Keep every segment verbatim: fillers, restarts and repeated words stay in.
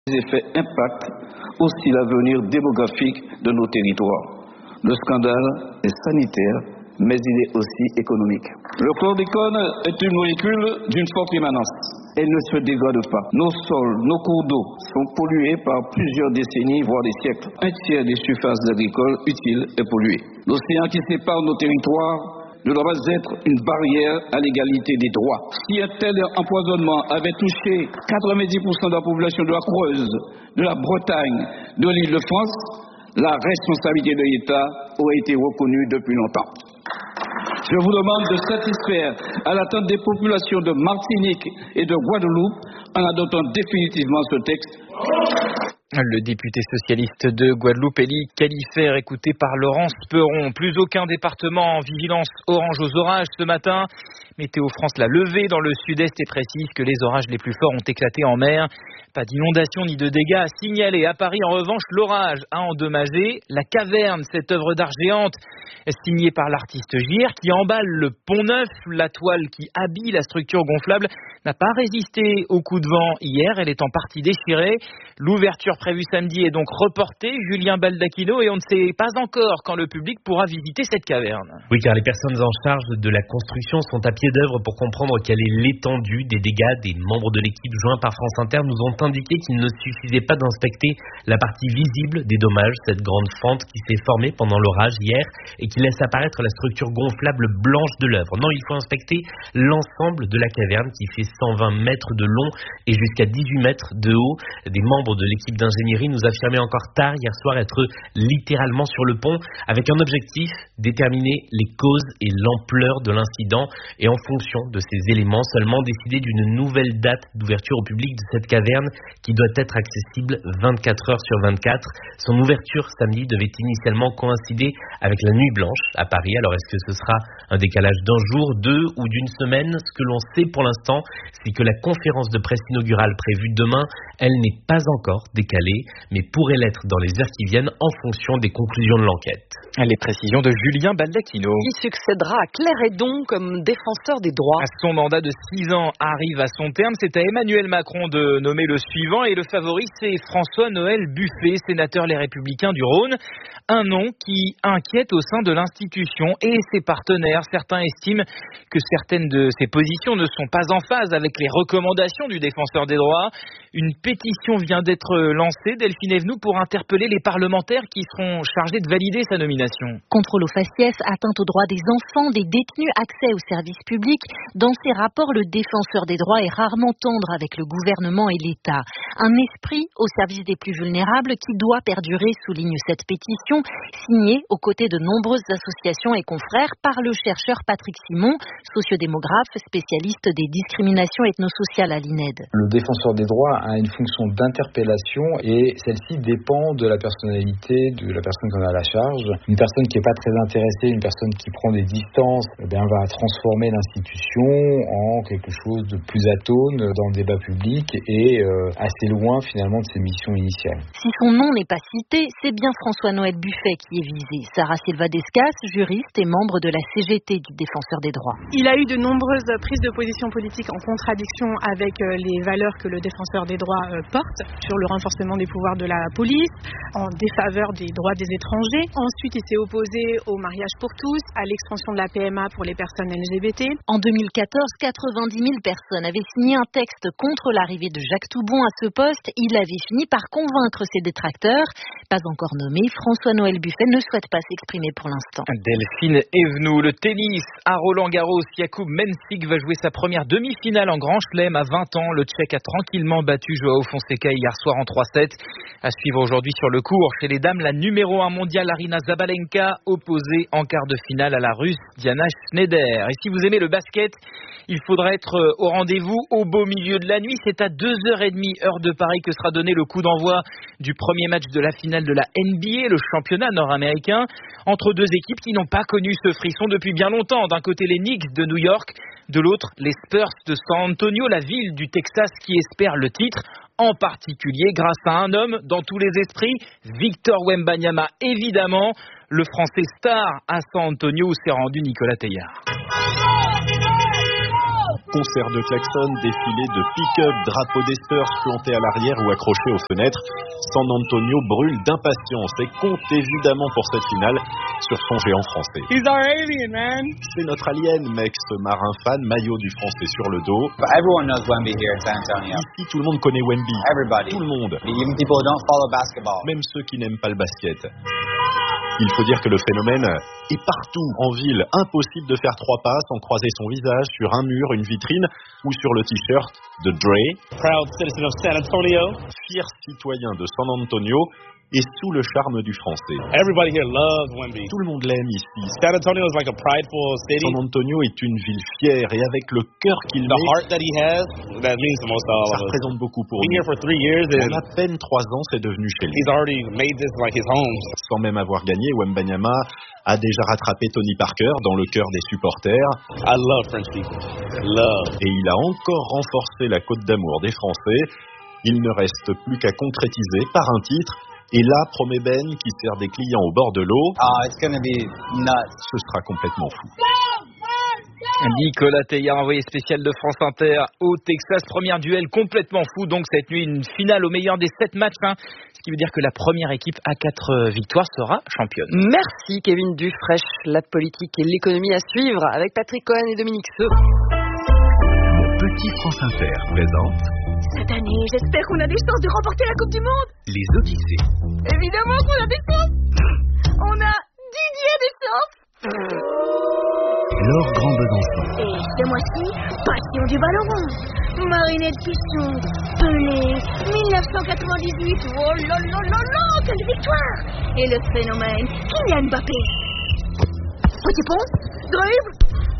Les effets impactent aussi l'avenir démographique de nos territoires. Le scandale est sanitaire, mais il est aussi économique. Le chlordécone est une molécule d'une forte émanence. Elle ne se dégrade pas. Nos sols, nos cours d'eau sont pollués par plusieurs décennies, voire des siècles. Un tiers des surfaces agricoles utiles est pollué. L'océan qui sépare nos territoires ne doit pas être une barrière à l'égalité des droits. Si un tel empoisonnement avait touché quatre-vingt-dix pour cent de la population de la Creuse, de la Bretagne, de l'Île-de-France, la responsabilité de l'État aurait été reconnue depuis longtemps. Je vous demande de satisfaire à l'attente des populations de Martinique et de Guadeloupe en adoptant définitivement ce texte. Le député socialiste de Guadeloupe, Élie Califert, écouté par Laurence Peron. Plus aucun département en vigilance orange aux orages ce matin. Météo France l'a levé dans le sud-est et précise que les orages les plus forts ont éclaté en mer. Pas d'inondation ni de dégâts à signaler. À Paris, en revanche, l'orage a endommagé la caverne, cette œuvre d'art géante signée par l'artiste Gir qui emballe le pont neuf. La toile qui habille la structure gonflable n'a pas résisté au coup de vent hier. Elle est en partie déchirée. L'ouverture prévue samedi est donc reportée. Julien Baldacchino, et on ne sait pas encore quand le public pourra visiter cette caverne. Oui, car les personnes en charge de la construction sont à pied d'œuvre pour comprendre quelle est l'étendue des dégâts. Des membres de l'équipe joints par France Inter nous ont indiqué qu'il ne suffisait pas d'inspecter la partie visible des dommages, cette grande fente qui s'est formée pendant l'orage hier et qui laisse apparaître la structure gonflable blanche de l'œuvre. Non, il faut inspecter l'ensemble de la caverne qui fait cent vingt mètres de long et jusqu'à dix-huit mètres de haut. Des membres de l'équipe d'ingénierie nous affirmaient encore tard hier soir être littéralement sur le pont avec un objectif, déterminer les causes et l'ampleur de l'incident et en fonction de ces éléments seulement décider d'une nouvelle date d'ouverture au public de cette caverne qui doit être accessible vingt-quatre heures sur vingt-quatre. Son ouverture samedi devait initialement coïncider avec la nuit blanche à Paris. Alors est-ce que ce sera un décalage d'un jour, deux ou d'une semaine? Ce que l'on sait pour l'instant, c'est que la conférence de presse inaugurale prévue demain, elle n'est pas encore décalée, mais pourrait l'être dans les heures qui viennent en fonction des conclusions de l'enquête. Les précisions de Julien Baldacchino. Qui succédera à Claire Hédon comme défenseur des droits. Son mandat de six ans arrive à son terme. C'est à Emmanuel Macron de nommer le suivant et le favori, c'est François-Noël Buffet, sénateur Les Républicains du Rhône. Un nom qui inquiète au sein de l'institution et ses partenaires. Certains estiment que certaines de ses positions ne sont pas en phase avec les recommandations du défenseur des droits. Une pétition vient d'être lancée, Delphine Evenou, pour interpeller les parlementaires qui seront chargés de valider sa nomination. Contrôle aux faciès, atteinte aux droits des enfants, des détenus, accès aux services publics. Dans ses rapports, le défenseur des droits est rarement tendre avec le gouvernement et l'État. Un esprit au service des plus vulnérables qui doit perdurer, souligne cette pétition, signée aux côtés de nombreuses associations et confrères par le chercheur Patrick Simon, sociodémographe, spécialiste des discriminations ethnosociales à l'I N E D. Le défenseur des droits a une fonction d'interpellation et celle-ci dépend de la personnalité de la personne qu'on a à la charge. Une personne qui n'est pas très intéressée, une personne qui prend des distances, eh bien, va transformer l'institution en quelque chose de plus atone dans le débat public et euh, assez loin finalement de ses missions initiales. Si son nom n'est pas cité, c'est bien François-Noël Buffet qui est visé. Sarah Silva Descas, juriste et membre de la C G T du défenseur des droits. Il a eu de nombreuses prises de position politiques en contradiction avec les valeurs que le défenseur des droits porte sur le renforcement des pouvoirs de la police, en défaveur des droits des étrangers. Ensuite, il s'est opposé au mariage pour tous, à l'extension de la P M A pour les personnes L G B T. En deux mille quatorze, quatre-vingt-dix mille personnes avaient signé un texte contre l'arrivée de Jacques Toubon à ce poste. Il avait fini par convaincre ses détracteurs. Pas encore nommé, François-Noël Buffet ne souhaite pas s'exprimer pour l'instant. Delphine Evenou, le tennis à Roland-Garros, Jakub Mensik va jouer sa première demi-finale en Grand Chelem à vingt ans. Le Tchèque a tranquillement battu Joao Fonseca hier soir en trois sept. À suivre aujourd'hui sur le court, chez les dames, la numéro un mondiale Aryna Zabalenka opposée en quart de finale à la Russe Diana Schneider. Et si vous aimez le basket, il faudra être au rendez-vous au beau milieu de la nuit. C'est à deux heures trente heure de Paris que sera donné le coup d'envoi du premier match de la finale de la N B A, le championnat nord-américain, entre deux équipes qui n'ont pas connu ce frisson depuis bien longtemps. D'un côté les Knicks de New York, de l'autre les Spurs de San Antonio, la ville du Texas qui espère le titre, en particulier grâce à un homme dans tous les esprits, Victor Wembanyama évidemment, le Français star à San Antonio où s'est rendu Nicolas Teillard. Concerts de klaxons, défilés de pick-up, drapeaux des Spurs plantés à l'arrière ou accrochés aux fenêtres. San Antonio brûle d'impatience et compte évidemment pour cette finale sur son géant français. He's our alien, man. C'est notre alien, mec, ce marin fan, maillot du français sur le dos. But everyone knows Wemby here in San Antonio. Ici, tout le monde connaît Wemby. Everybody. Tout le monde. Even people who don't follow basketball. Même ceux qui n'aiment pas le basket. Il faut dire que le phénomène est partout en ville. Impossible de faire trois pas sans croiser son visage sur un mur, une vitrine ou sur le t-shirt de Dre. Proud citizen of San Antonio. Fier citoyen de San Antonio et sous le charme du français. Everybody here loves Wemby. Tout le monde l'aime ici. San Antonio is like a prideful city. San Antonio est une ville fière et avec le cœur qu'il the met. heart that he has, that means the most to all ça of us. représente beaucoup pour Being nous. here for three years and en à peine trois ans, c'est devenu chez lui. He's already made this like his home. Sans même avoir gagné, Wembanyama a déjà rattrapé Tony Parker dans le cœur des supporters. I love French people. Love. Et il a encore renforcé la cote d'amour des Français. Il ne reste plus qu'à concrétiser par un titre. Et là, promet Ben, qui sert des clients au bord de l'eau, oh, it's gonna be nuts. Ce sera complètement fou. Nicolas Teillard, envoyé spécial de France Inter au Texas. Premier duel complètement fou. Donc cette nuit, une finale au meilleur des sept matchs. Hein, ce qui veut dire que la première équipe à quatre victoires sera championne. Merci Kevin Dufresne. La politique et l'économie à suivre avec Patrick Cohen et Dominique Seux. Mon petit France Inter présente. Cette année, j'espère qu'on a des chances de remporter la Coupe du Monde. Les Odyssées. Évidemment qu'on a des chances. On a Didier Deschamps. Laure Grand Besançon. Et ce mois-ci, passion du ballon rond. Marinette Pisson. Pelé. dix-neuf cent quatre-vingt-dix-huit. Oh là là là là, quelle victoire. Et le phénomène, Kylian Mbappé. Petit pont. Dribble.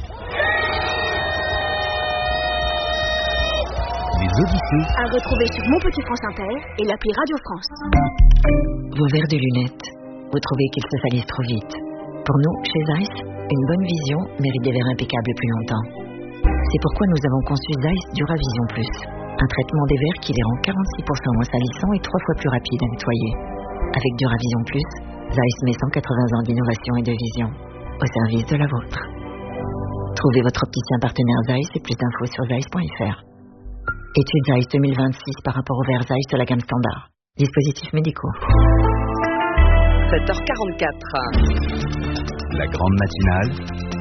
Les Odyssées. À retrouver sur Mon Petit France Inter et l'appli Radio France. Vos verres de lunettes, vous trouvez qu'ils se salissent trop vite. Pour nous, chez Zeiss, une bonne vision mérite des verres impeccables plus longtemps. C'est pourquoi nous avons conçu Zeiss Duravision Plus, un traitement des verres qui les rend quarante-six pour cent moins salissants et trois fois plus rapides à nettoyer. Avec Duravision Plus, Zeiss met cent quatre-vingts ans d'innovation et de vision au service de la vôtre. Trouvez votre opticien partenaire Zeiss et plus d'infos sur zeiss point f r. Étude Zeiss deux mille vingt-six par rapport au verre Zeiss de la gamme standard. Dispositifs médicaux. sept heures quarante-quatre. La grande matinale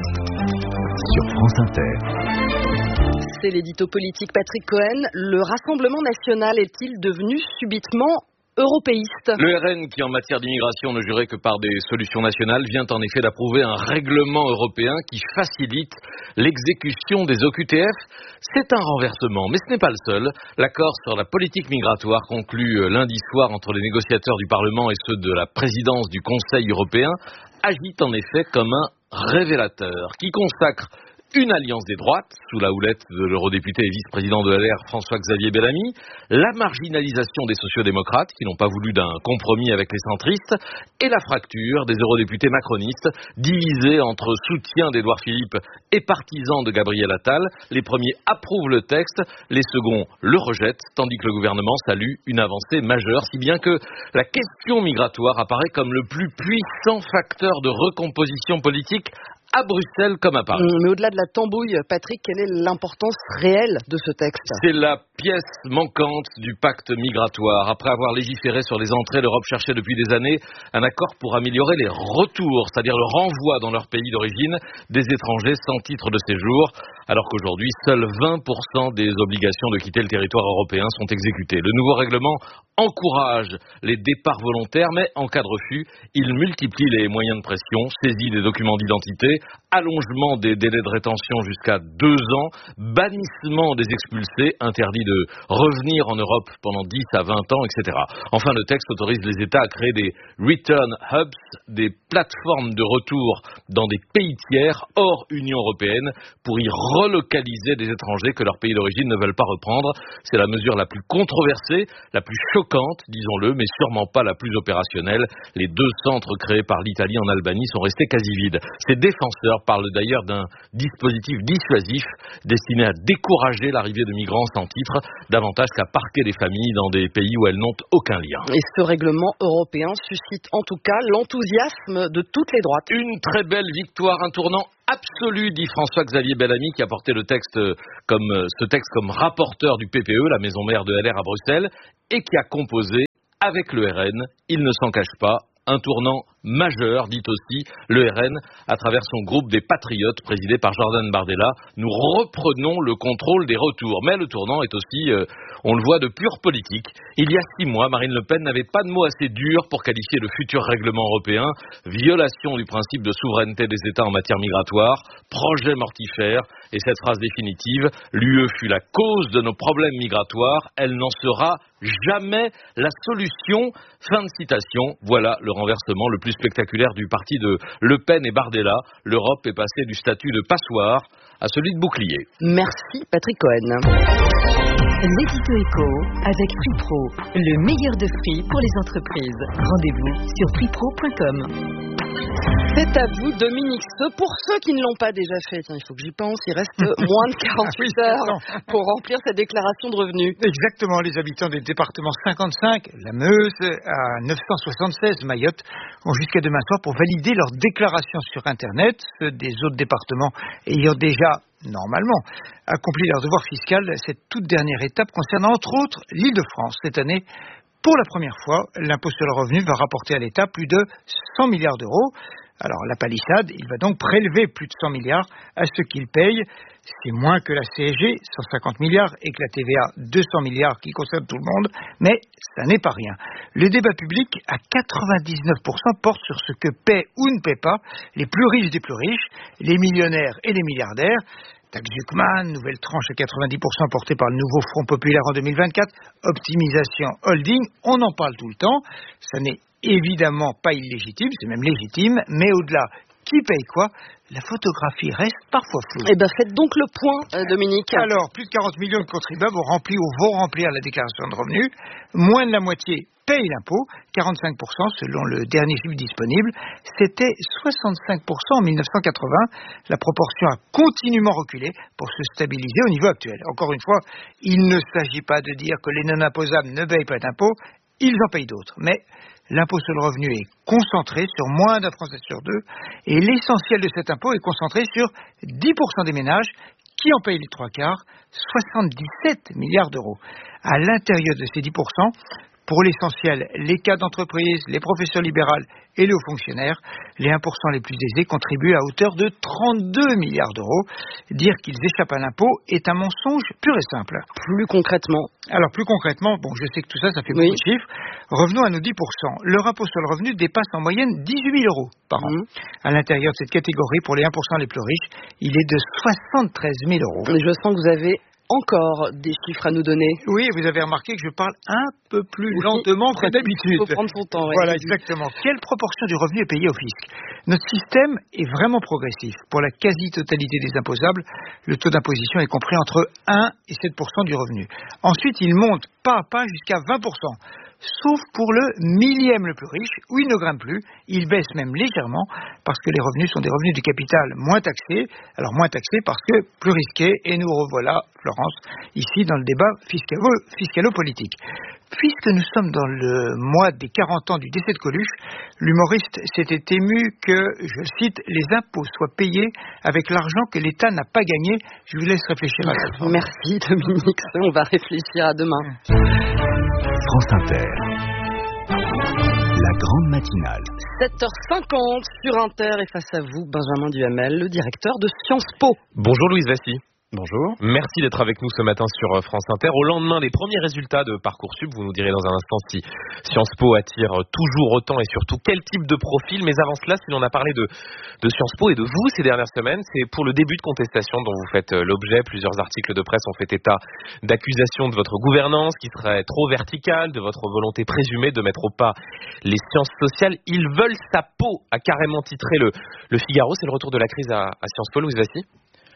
sur France Inter. C'est l'édito politique Patrick Cohen. Le Rassemblement national est-il devenu subitement européiste? Le R N, qui en matière d'immigration ne jurait que par des solutions nationales, vient en effet d'approuver un règlement européen qui facilite l'exécution des O Q T F. C'est un renversement, mais ce n'est pas le seul. L'accord sur la politique migratoire conclu lundi soir entre les négociateurs du Parlement et ceux de la présidence du Conseil européen agite en effet comme un révélateur qui consacre une alliance des droites, sous la houlette de l'eurodéputé et vice-président de L R François-Xavier Bellamy, la marginalisation des sociodémocrates qui n'ont pas voulu d'un compromis avec les centristes, et la fracture des eurodéputés macronistes, divisés entre soutien d'Édouard Philippe et partisans de Gabriel Attal. Les premiers approuvent le texte, les seconds le rejettent, tandis que le gouvernement salue une avancée majeure, si bien que la question migratoire apparaît comme le plus puissant facteur de recomposition politique à Bruxelles comme à Paris. Mais au-delà de la tambouille, Patrick, quelle est l'importance réelle de ce texte? C'est la pièce manquante du pacte migratoire. Après avoir légiféré sur les entrées, l'Europe cherchait depuis des années un accord pour améliorer les retours, c'est-à-dire le renvoi dans leur pays d'origine des étrangers sans titre de séjour, alors qu'aujourd'hui, seuls vingt pour cent des obligations de quitter le territoire européen sont exécutées. Le nouveau règlement encourage les départs volontaires, mais en cas de refus, il multiplie les moyens de pression, saisie des documents d'identité, allongement des délais de rétention jusqu'à deux ans, bannissement des expulsés, interdit de revenir en Europe pendant dix à vingt ans, et cetera. Enfin, le texte autorise les États à créer des return hubs, des plateformes de retour dans des pays tiers hors Union européenne pour y relocaliser des étrangers que leur pays d'origine ne veulent pas reprendre. C'est la mesure la plus controversée, la plus choquante, disons-le, mais sûrement pas la plus opérationnelle. Les deux centres créés par l'Italie en Albanie sont restés quasi vides. Ces défenseurs défenseurs parlent d'ailleurs d'un dispositif dissuasif destiné à décourager l'arrivée de migrants sans titre, davantage qu'à parquer les familles dans des pays où elles n'ont aucun lien. Et ce règlement européen suscite en tout cas l'enthousiasme de toutes les droites. Une très belle victoire, un tournant absolu, dit François-Xavier Bellamy, qui a porté le texte comme, ce texte comme rapporteur du P P E, la maison mère de L R à Bruxelles, et qui a composé avec le R N, il ne s'en cache pas, un tournant majeur, dit aussi le R N, à travers son groupe des Patriotes, présidé par Jordan Bardella. Nous reprenons le contrôle des retours. Mais le tournant est aussi, euh, on le voit, de pure politique. Il y a six mois, Marine Le Pen n'avait pas de mots assez durs pour qualifier le futur règlement européen. Violation du principe de souveraineté des États en matière migratoire, projet mortifère. Et cette phrase définitive, l'U E fut la cause de nos problèmes migratoires, elle n'en sera jamais la solution. Fin de citation. Voilà le renversement le plus spectaculaire du parti de Le Pen et Bardella. L'Europe est passée du statut de passoire à celui de bouclier. Merci Patrick Cohen. L'édito éco avec Free Pro, le meilleur de Free pour les entreprises. Rendez-vous sur free pro point com. C'est à vous, Dominique. Pour ceux qui ne l'ont pas déjà fait, tiens, il faut que j'y pense, il reste moins de quarante-huit heures pour remplir sa déclaration de revenus. Exactement, les habitants du département cinquante-cinq, la Meuse, à neuf cent soixante-seize, Mayotte, ont jusqu'à demain soir pour valider leur déclaration sur Internet. Ceux des autres départements ayant déjà, normalement, accompli leur devoir fiscal. Cette toute dernière étape concerne entre autres l'Île-de-France. Cette année, pour la première fois, l'impôt sur le revenu va rapporter à l'État plus de cent milliards d'euros. Alors, la palissade, il va donc prélever plus de cent milliards à ceux qui le payent. C'est moins que la C S G, cent cinquante milliards, et que la T V A, deux cents milliards, qui concerne tout le monde, mais ça n'est pas rien. Le débat public, à quatre-vingt-dix-neuf pour cent, porte sur ce que paient ou ne paient pas les plus riches des plus riches, les millionnaires et les milliardaires. Taxe Zuckman, nouvelle tranche à quatre-vingt-dix pour cent portée par le nouveau Front Populaire en deux mille vingt-quatre, optimisation holding, on en parle tout le temps. Ça n'est évidemment pas illégitime, c'est même légitime, mais au-delà, qui paye quoi? La photographie reste parfois floue. Eh bien, faites donc le point, euh, Dominique. Alors, plus de quarante millions de contribuables ont rempli ou vont remplir la déclaration de revenus. Moins de la moitié paye l'impôt, quarante-cinq pour cent selon le dernier chiffre disponible. C'était soixante-cinq pour cent en mille neuf cent quatre-vingts. La proportion a continuellement reculé pour se stabiliser au niveau actuel. Encore une fois, il ne s'agit pas de dire que les non-imposables ne payent pas d'impôt, ils en payent d'autres. Mais l'impôt sur le revenu est concentré sur moins d'un Français sur deux et l'essentiel de cet impôt est concentré sur dix pour cent des ménages qui en payent les trois quarts, soixante-dix-sept milliards d'euros. À l'intérieur de ces dix pour cent, pour l'essentiel, les cas d'entreprise, les professions libérales et les hauts fonctionnaires, les un pour cent les plus aisés contribuent à hauteur de trente-deux milliards d'euros. Dire qu'ils échappent à l'impôt est un mensonge pur et simple. Plus concrètement. Alors plus concrètement, bon, je sais que tout ça, ça fait oui. beaucoup de chiffres. Revenons à nos dix pour cent. Leur impôt sur le revenu dépasse en moyenne dix-huit mille euros par an. Mmh. À l'intérieur de cette catégorie, pour les un pour cent les plus riches, il est de soixante-treize mille euros. Je sens que vous avez encore des chiffres à nous donner. Oui, vous avez remarqué que je parle un peu plus oui, lentement que d'habitude. Il faut prendre son temps. Ouais. Voilà, exactement. Quelle proportion du revenu est payée au fisc? Notre système est vraiment progressif. Pour la quasi-totalité des imposables, le taux d'imposition est compris entre un et sept pour cent du revenu. Ensuite, il monte pas à pas jusqu'à vingt pour cent. Sauf pour le millième le plus riche, où il ne grimpe plus, il baisse même légèrement, parce que les revenus sont des revenus du capital moins taxés, alors moins taxés parce que plus risqués, et nous revoilà, Florence, ici dans le débat fiscalo- fiscalo-politique. Puisque nous sommes dans le mois des quarante ans du décès de Coluche, l'humoriste s'était ému que, je cite, les impôts soient payés avec l'argent que l'État n'a pas gagné. Je vous laisse réfléchir à ça. Merci Dominique, on va réfléchir à demain. France Inter, la grande matinale. sept heures cinquante sur Inter et face à vous, Benjamin Duhamel, le directeur de Sciences Po. Bonjour Louise Vassy. Bonjour. Merci d'être avec nous ce matin sur France Inter. Au lendemain des premiers résultats de Parcoursup, vous nous direz dans un instant si Sciences Po attire toujours autant et surtout quel type de profil. Mais avant cela, si l'on a parlé de, de Sciences Po et de vous ces dernières semaines, c'est pour le début de contestation dont vous faites l'objet. Plusieurs articles de presse ont fait état d'accusations de votre gouvernance qui serait trop verticale, de votre volonté présumée de mettre au pas les sciences sociales. Ils veulent sa peau, a carrément titré le, le Figaro. C'est le retour de la crise à, à Sciences Po, Louise Vassy?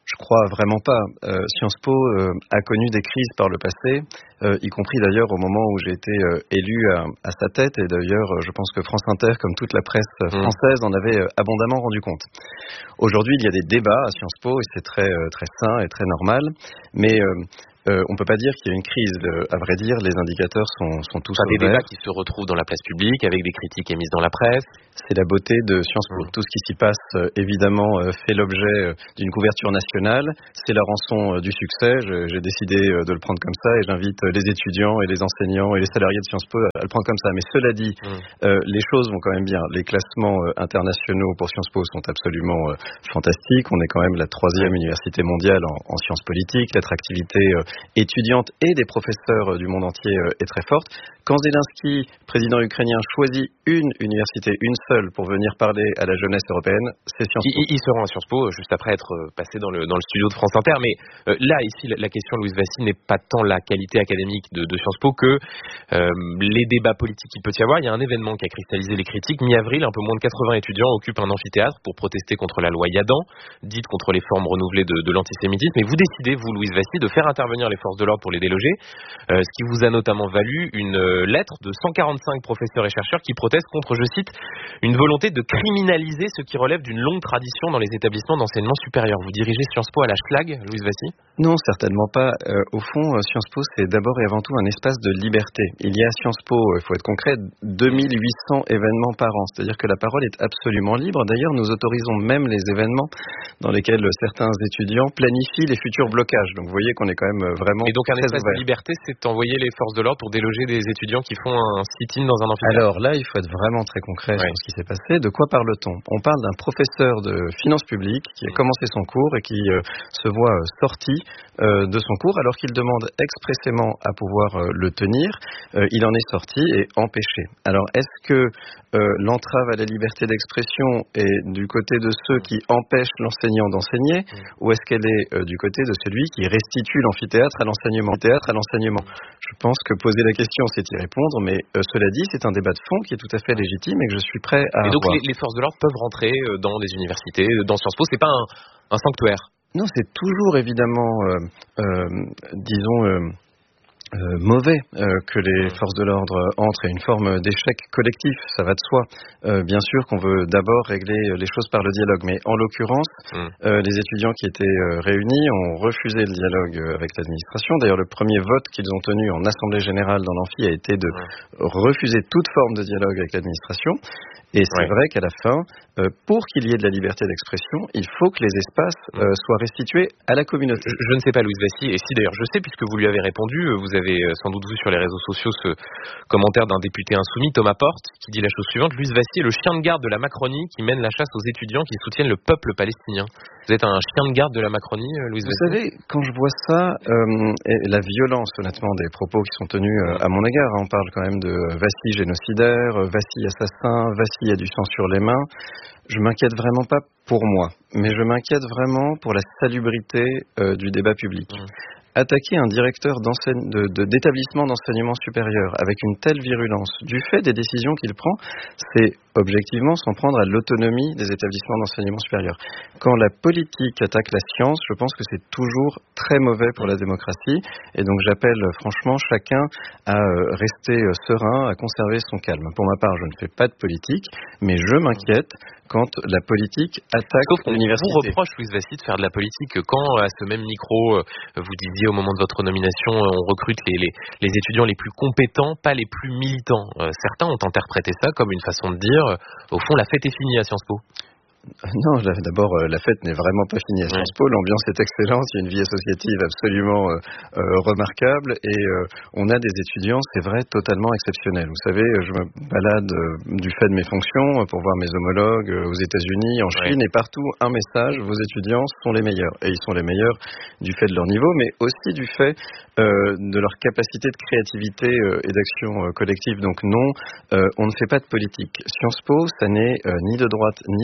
Je crois vraiment pas. Euh, Sciences Po euh, a connu des crises par le passé, euh, y compris d'ailleurs au moment où j'ai été euh, élu à, à sa tête. Et d'ailleurs, je pense que France Inter, comme toute la presse française, en avait euh, abondamment rendu compte. Aujourd'hui, il y a des débats à Sciences Po et c'est très euh, très sain et très normal. Mais euh, Euh, on ne peut pas dire qu'il y a une crise. Euh, à vrai dire, les indicateurs sont, sont tous enfin, au des vert. débats qui se retrouvent dans la place publique avec des critiques émises dans la presse. C'est la beauté de Sciences Po. Mmh. Tout ce qui s'y passe, euh, évidemment, euh, fait l'objet euh, d'une couverture nationale. C'est la rançon euh, du succès. Je, j'ai décidé euh, de le prendre comme ça et j'invite euh, les étudiants et les enseignants et les salariés de Sciences Po à, à le prendre comme ça. Mais cela dit, mmh. euh, les choses vont quand même bien. Les classements euh, internationaux pour Sciences Po sont absolument euh, fantastiques. On est quand même la troisième mmh. université mondiale en, en sciences politiques. L'attractivité euh, étudiante et des professeurs du monde entier est très forte. Quand Zelensky, président ukrainien, choisit une université, une seule, pour venir parler à la jeunesse européenne, c'est Sciences Po. Il, il se rend à Sciences Po juste après être passé dans le, dans le studio de France Inter. Mais euh, là, ici, la question, Louise Vassy, n'est pas tant la qualité académique de, de Sciences Po que euh, les débats politiques qu'il peut y avoir. Il y a un événement qui a cristallisé les critiques. Mi-avril, un peu moins de quatre-vingts étudiants occupent un amphithéâtre pour protester contre la loi Yadan, dite contre les formes renouvelées de, de l'antisémitisme. Et vous décidez, vous, Louise Vassy, de faire intervenir les forces de l'ordre pour les déloger, euh, ce qui vous a notamment valu une euh, lettre de cent quarante-cinq professeurs et chercheurs qui protestent contre, je cite, une volonté de criminaliser ce qui relève d'une longue tradition dans les établissements d'enseignement supérieur. Vous dirigez Sciences Po à la schlag, Louise Vassy ? Non, certainement pas. Euh, au fond, Sciences Po, c'est d'abord et avant tout un espace de liberté. Il y a à Sciences Po, il faut être concret, deux mille huit cents événements par an. C'est-à-dire que la parole est absolument libre. D'ailleurs, nous autorisons même les événements dans lesquels certains étudiants planifient les futurs blocages. Donc, vous voyez qu'on est quand même vraiment Et donc, un très espace ouvert. de liberté, c'est envoyer les forces de l'ordre pour déloger des étudiants qui font un sit-in dans un amphithéâtre. Alors là, il faut être vraiment très concret ouais. sur ce qui s'est passé. De quoi parle-t-on ? On parle d'un professeur de finances publiques qui a commencé son cours et qui euh, se voit euh, sorti euh, de son cours alors qu'il demande expressément à pouvoir euh, le tenir. Euh, il en est sorti et empêché. Alors, est-ce que euh, l'entrave à la liberté d'expression est du côté de ceux qui empêchent l'enseignant d'enseigner mmh. ou est-ce qu'elle est euh, du côté de celui qui restitue l'amphithéâtre à l'enseignement, théâtre à l'enseignement ? Je pense que poser la question, c'est y répondre, mais euh, cela dit, c'est un débat de fond qui est tout à fait légitime et que je suis prêt à Et donc avoir. Les, les forces de l'ordre peuvent rentrer dans des universités, dans Sciences Po, c'est pas un, un sanctuaire ? Non, c'est toujours évidemment, euh, euh, disons... Euh, Euh, mauvais euh, que les forces de l'ordre entrent et une forme d'échec collectif, ça va de soi. Euh, bien sûr qu'on veut d'abord régler les choses par le dialogue, mais en l'occurrence, mmh. euh, les étudiants qui étaient euh, réunis ont refusé le dialogue avec l'administration. D'ailleurs, le premier vote qu'ils ont tenu en assemblée générale dans l'amphi a été de mmh. refuser toute forme de dialogue avec l'administration. Et c'est ouais. vrai qu'à la fin, euh, pour qu'il y ait de la liberté d'expression, il faut que les espaces euh, soient restitués à la communauté. Je, je ne sais pas, Louise Vassy, et si d'ailleurs je sais, puisque vous lui avez répondu, vous avez sans doute vu sur les réseaux sociaux ce commentaire d'un député insoumis, Thomas Porte, qui dit la chose suivante: Louise Vassy est le chien de garde de la Macronie qui mène la chasse aux étudiants qui soutiennent le peuple palestinien. Vous êtes un chien de garde de la Macronie, Louise Vassy ? Vous savez, quand je vois ça, euh, et la violence, honnêtement, des propos qui sont tenus euh, à mon égard, hein, on parle quand même de Vassy génocidaire, Vassy assassin, Vassy a du sang sur les mains. Je m'inquiète vraiment pas pour moi, mais je m'inquiète vraiment pour la salubrité euh, du débat public. Mmh. Attaquer un directeur de, de, d'établissement d'enseignement supérieur avec une telle virulence, du fait des décisions qu'il prend, c'est objectivement s'en prendre à l'autonomie des établissements d'enseignement supérieur. Quand la politique attaque la science, je pense que c'est toujours très mauvais pour la démocratie. Et donc j'appelle franchement chacun à rester serein, à conserver son calme. Pour ma part, je ne fais pas de politique, mais je m'inquiète quand la politique attaque Sauf qu'on l'université. vous reproche, Louise Vassy, de faire de la politique quand, à ce même micro, vous disiez au moment de votre nomination, on recrute les, les, les étudiants les plus compétents, pas les plus militants. Euh, certains ont interprété ça comme une façon de dire, euh, au fond, la fête est finie à Sciences Po. Non, d'abord, la fête n'est vraiment pas finie à Sciences Po. L'ambiance est excellente, il y a une vie associative absolument euh, euh, remarquable et euh, on a des étudiants, c'est vrai, totalement exceptionnels. Vous savez, je me balade euh, du fait de mes fonctions pour voir mes homologues euh, aux États-Unis, en Chine ouais. et partout, un message: vos étudiants sont les meilleurs. Et ils sont les meilleurs du fait de leur niveau, mais aussi du fait euh, de leur capacité de créativité euh, et d'action euh, collective. Donc non, euh, on ne fait pas de politique. Sciences Po, ça n'est euh, ni de droite ni de gauche.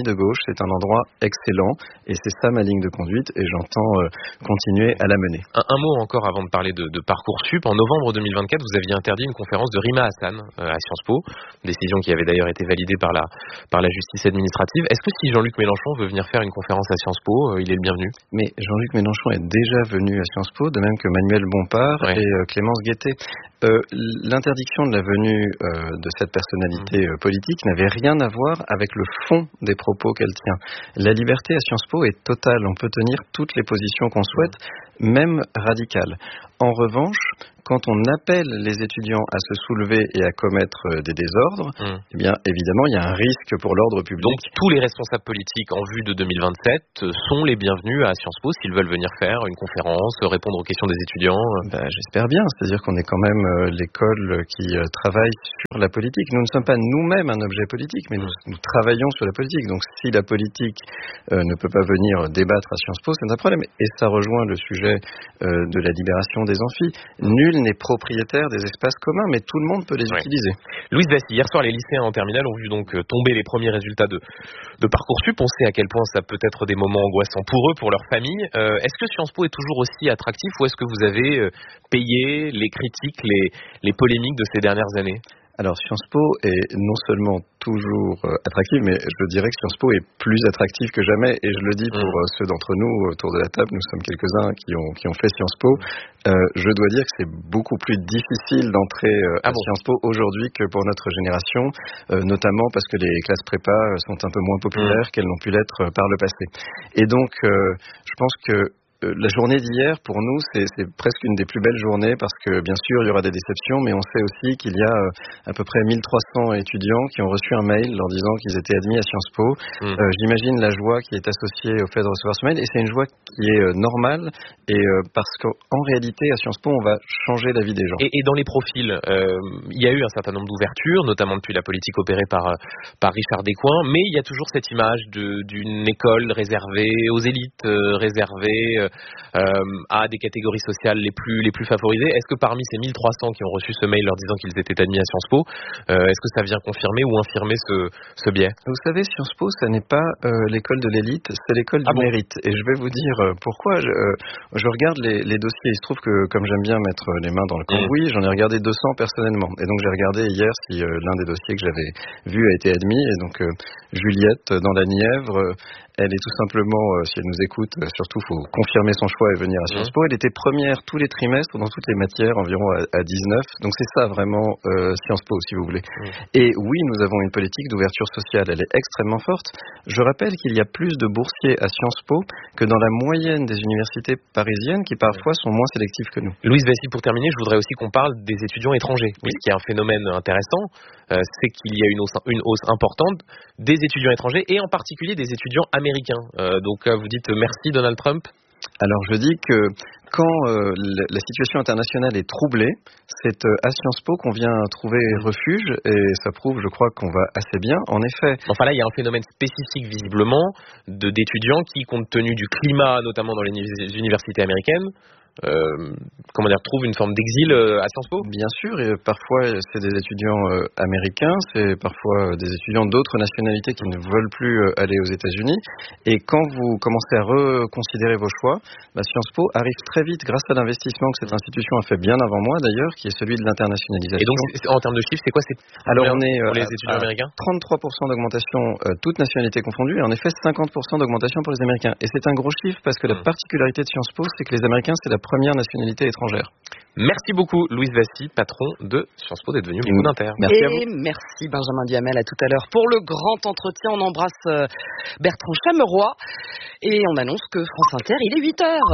c'est un endroit excellent et c'est ça ma ligne de conduite et j'entends euh, continuer à la mener. Un, un mot encore avant de parler de, de Parcoursup. En novembre deux mille vingt-quatre, vous aviez interdit une conférence de Rima Hassan euh, à Sciences Po, décision qui avait d'ailleurs été validée par la, par la justice administrative. Est-ce que si Jean-Luc Mélenchon veut venir faire une conférence à Sciences Po, euh, il est le bienvenu? Mais Jean-Luc Mélenchon est déjà venu à Sciences Po, de même que Manuel Bompard ouais. et euh, Clémence Guettet. Euh, l'interdiction de la venue euh, de cette personnalité euh, politique n'avait rien à voir avec le fond des propos qu'elle tient. La liberté à Sciences Po est totale, on peut tenir toutes les positions qu'on souhaite, même radicales. En revanche, quand on appelle les étudiants à se soulever et à commettre des désordres, mmh. eh bien évidemment il y a un risque pour l'ordre public. Donc tous les responsables politiques en vue de deux mille vingt-sept sont les bienvenus à Sciences Po s'ils veulent venir faire une conférence, répondre aux questions des étudiants. Ben, j'espère bien, c'est-à-dire qu'on est quand même euh, l'école qui euh, travaille sur la politique. Nous ne sommes pas nous-mêmes un objet politique, mais nous, nous travaillons sur la politique. Donc si la politique euh, ne peut pas venir débattre à Sciences Po, c'est un problème. Et ça rejoint le sujet euh, de la libération des amphis. Nul n'est propriétaire des espaces communs, mais tout le monde peut les ouais. utiliser. Louise Vassy, hier soir, les lycéens en terminale ont vu donc tomber les premiers résultats de, de Parcoursup. On sait à quel point ça peut être des moments angoissants pour eux, pour leur famille. Euh, est-ce que Sciences Po est toujours aussi attractif ou est-ce que vous avez euh, payé les critiques, les, les polémiques de ces dernières années ? Alors Sciences Po est non seulement toujours euh, attractive, mais je dirais que Sciences Po est plus attractive que jamais. Et je le dis pour euh, ceux d'entre nous autour de la table, nous sommes quelques-uns qui ont, qui ont fait Sciences Po. Euh, je dois dire que c'est beaucoup plus difficile d'entrer euh, ah à bon. Sciences Po aujourd'hui que pour notre génération, euh, notamment parce que les classes prépa sont un peu moins populaires mmh. qu'elles n'ont pu l'être par le passé. Et donc, euh, je pense que la journée d'hier, pour nous, c'est, c'est presque une des plus belles journées parce que, bien sûr, il y aura des déceptions, mais on sait aussi qu'il y a euh, à peu près mille trois cents étudiants qui ont reçu un mail leur disant qu'ils étaient admis à Sciences Po. Mmh. Euh, j'imagine la joie qui est associée au fait de recevoir ce mail, et c'est une joie qui est euh, normale, et euh, parce qu'en réalité, à Sciences Po, on va changer la vie des gens. Et, et dans les profils, euh, il y a eu un certain nombre d'ouvertures, notamment depuis la politique opérée par, par Richard Descoings, mais il y a toujours cette image de, d'une école réservée aux élites, euh, réservée euh, Euh, à des catégories sociales les plus les plus favorisées. Est-ce que parmi ces mille trois cents qui ont reçu ce mail leur disant qu'ils étaient admis à Sciences Po, euh, est-ce que ça vient confirmer ou infirmer ce, ce biais ? Vous savez, Sciences Po, ça n'est pas euh, l'école de l'élite, c'est l'école du ah bon mérite. Et je vais vous dire euh, pourquoi. Je, euh, je regarde les, les dossiers. Il se trouve que, comme j'aime bien mettre les mains dans le cambouis, mmh. j'en ai regardé deux cents personnellement. Et donc j'ai regardé hier si euh, l'un des dossiers que j'avais vu a été admis. Et donc euh, Juliette, dans la Nièvre, euh, elle est tout simplement, euh, si elle nous écoute, euh, surtout, il faut confirmer son choix et venir à Sciences Po. Elle était première tous les trimestres dans toutes les matières, environ à, à dix-neuf. Donc c'est ça vraiment euh, Sciences Po, si vous voulez. Mmh. Et oui, nous avons une politique d'ouverture sociale. Elle est extrêmement forte. Je rappelle qu'il y a plus de boursiers à Sciences Po que dans la moyenne des universités parisiennes qui parfois sont moins sélectives que nous. Louise Vassy, pour terminer, je voudrais aussi qu'on parle des étudiants étrangers. Oui. Puisqu'il y a un phénomène intéressant, euh, c'est qu'il y a une hausse, une hausse importante des étudiants étrangers et en particulier des étudiants américains. Euh, donc euh, vous dites merci Donald Trump ? Alors je dis que quand euh, la situation internationale est troublée, c'est euh, à Sciences Po qu'on vient trouver refuge et ça prouve, je crois, qu'on va assez bien. En effet. Enfin là, il y a un phénomène spécifique visiblement de d'étudiants qui, compte tenu du climat, notamment dans les universités américaines, Euh, comment dire, trouve une forme d'exil euh, à Sciences Po ? Bien sûr, et parfois c'est des étudiants euh, américains, c'est parfois des étudiants d'autres nationalités qui ne veulent plus euh, aller aux États-Unis. Et quand vous commencez à reconsidérer vos choix, bah, Sciences Po arrive très vite grâce à l'investissement que cette institution a fait bien avant moi d'ailleurs, qui est celui de l'internationalisation. Et donc en termes de chiffres, c'est quoi ? C'est Alors on est euh, pour les étudiants à, à américains ? trente-trois pour cent d'augmentation, euh, toutes nationalités confondues, et en effet cinquante pour cent d'augmentation pour les Américains. Et c'est un gros chiffre parce que mmh. la particularité de Sciences Po, c'est que les Américains, c'est la première nationalité étrangère. Merci beaucoup Louise Vassy, patron de Sciences Po, d'être venu au Micro d'Inter. Merci Et à vous. Merci Benjamin Duhamel, à tout à l'heure pour le grand entretien. On embrasse Bertrand Chameroy et on annonce que France Inter, il est huit heures.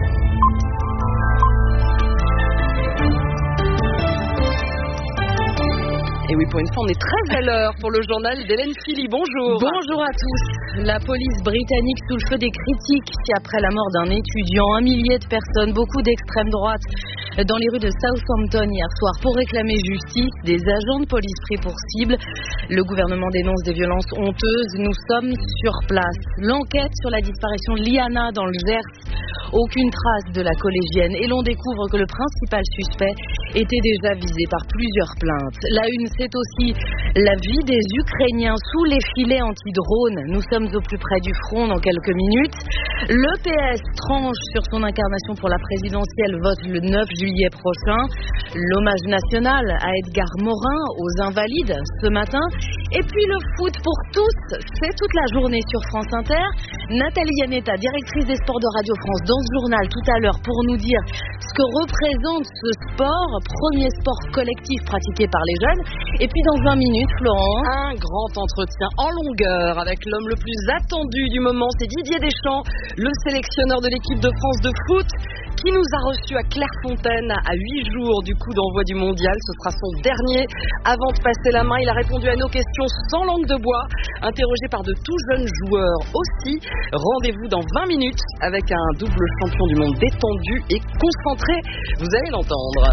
Et oui, pour une fois, on est très à l'heure pour le journal d'Hélène Philly. Bonjour. Bonjour à tous. La police britannique sous le feu des critiques après la mort d'un étudiant. Un millier de personnes, beaucoup d'extrême droite, dans les rues de Southampton hier soir pour réclamer justice. Des agents de police pris pour cible. Le gouvernement dénonce des violences honteuses. Nous sommes sur place. L'enquête sur la disparition de Liana dans le Gers. Aucune trace de la collégienne. Et l'on découvre que le principal suspect était déjà visé par plusieurs plaintes. La une, c'est aussi la vie des Ukrainiens sous les filets anti-drones. Nous sommes sommes au plus près du front dans quelques minutes. Le P S tranche sur son incarnation pour la présidentielle, vote le neuf juillet prochain. L'hommage national à Edgar Morin, aux Invalides, ce matin. Et puis le foot pour tous, c'est toute la journée sur France Inter. Nathalie Yanetta, directrice des sports de Radio France, dans ce journal tout à l'heure pour nous dire ce que représente ce sport, premier sport collectif pratiqué par les jeunes. Et puis dans vingt minutes, Florent, un grand entretien en longueur avec l'homme le plus attendu du moment, c'est Didier Deschamps, le sélectionneur de l'équipe de France de foot, qui nous a reçus à Clairefontaine à huit jours du coup d'envoi du mondial. Ce sera son dernier avant de passer la main. Il a répondu à nos questions sans langue de bois, interrogé par de tout jeunes joueurs aussi. Rendez-vous dans vingt minutes avec un double champion du monde détendu et concentré. Vous allez l'entendre.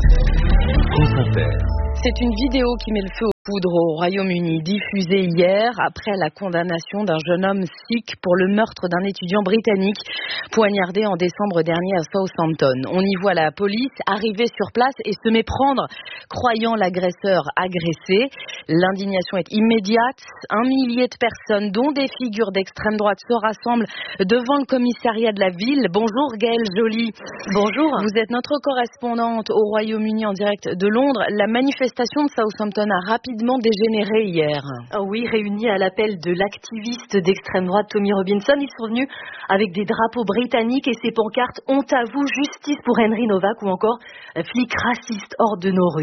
C'est une vidéo qui met le feu aux poudres au Royaume-Uni, diffusée hier après la condamnation d'un jeune homme sikh pour le meurtre d'un étudiant britannique poignardé en décembre dernier à Southampton. On y voit la police arriver sur place et se méprendre, croyant l'agresseur agressé. L'indignation est immédiate. Un millier de personnes, dont des figures d'extrême droite, se rassemblent devant le commissariat de la ville. Bonjour Gaëlle Joly. Bonjour. Vous êtes notre correspondante au Royaume-Uni en direct de Londres. La manifestation de Southampton a rapidement dégénéré hier. Oh oui, réunis à l'appel de l'activiste d'extrême droite Tommy Robinson, ils sont venus avec des drapeaux britanniques et ces pancartes « Honte à vous, justice pour Henry Novak » ou encore « Flics racistes hors de nos rues ».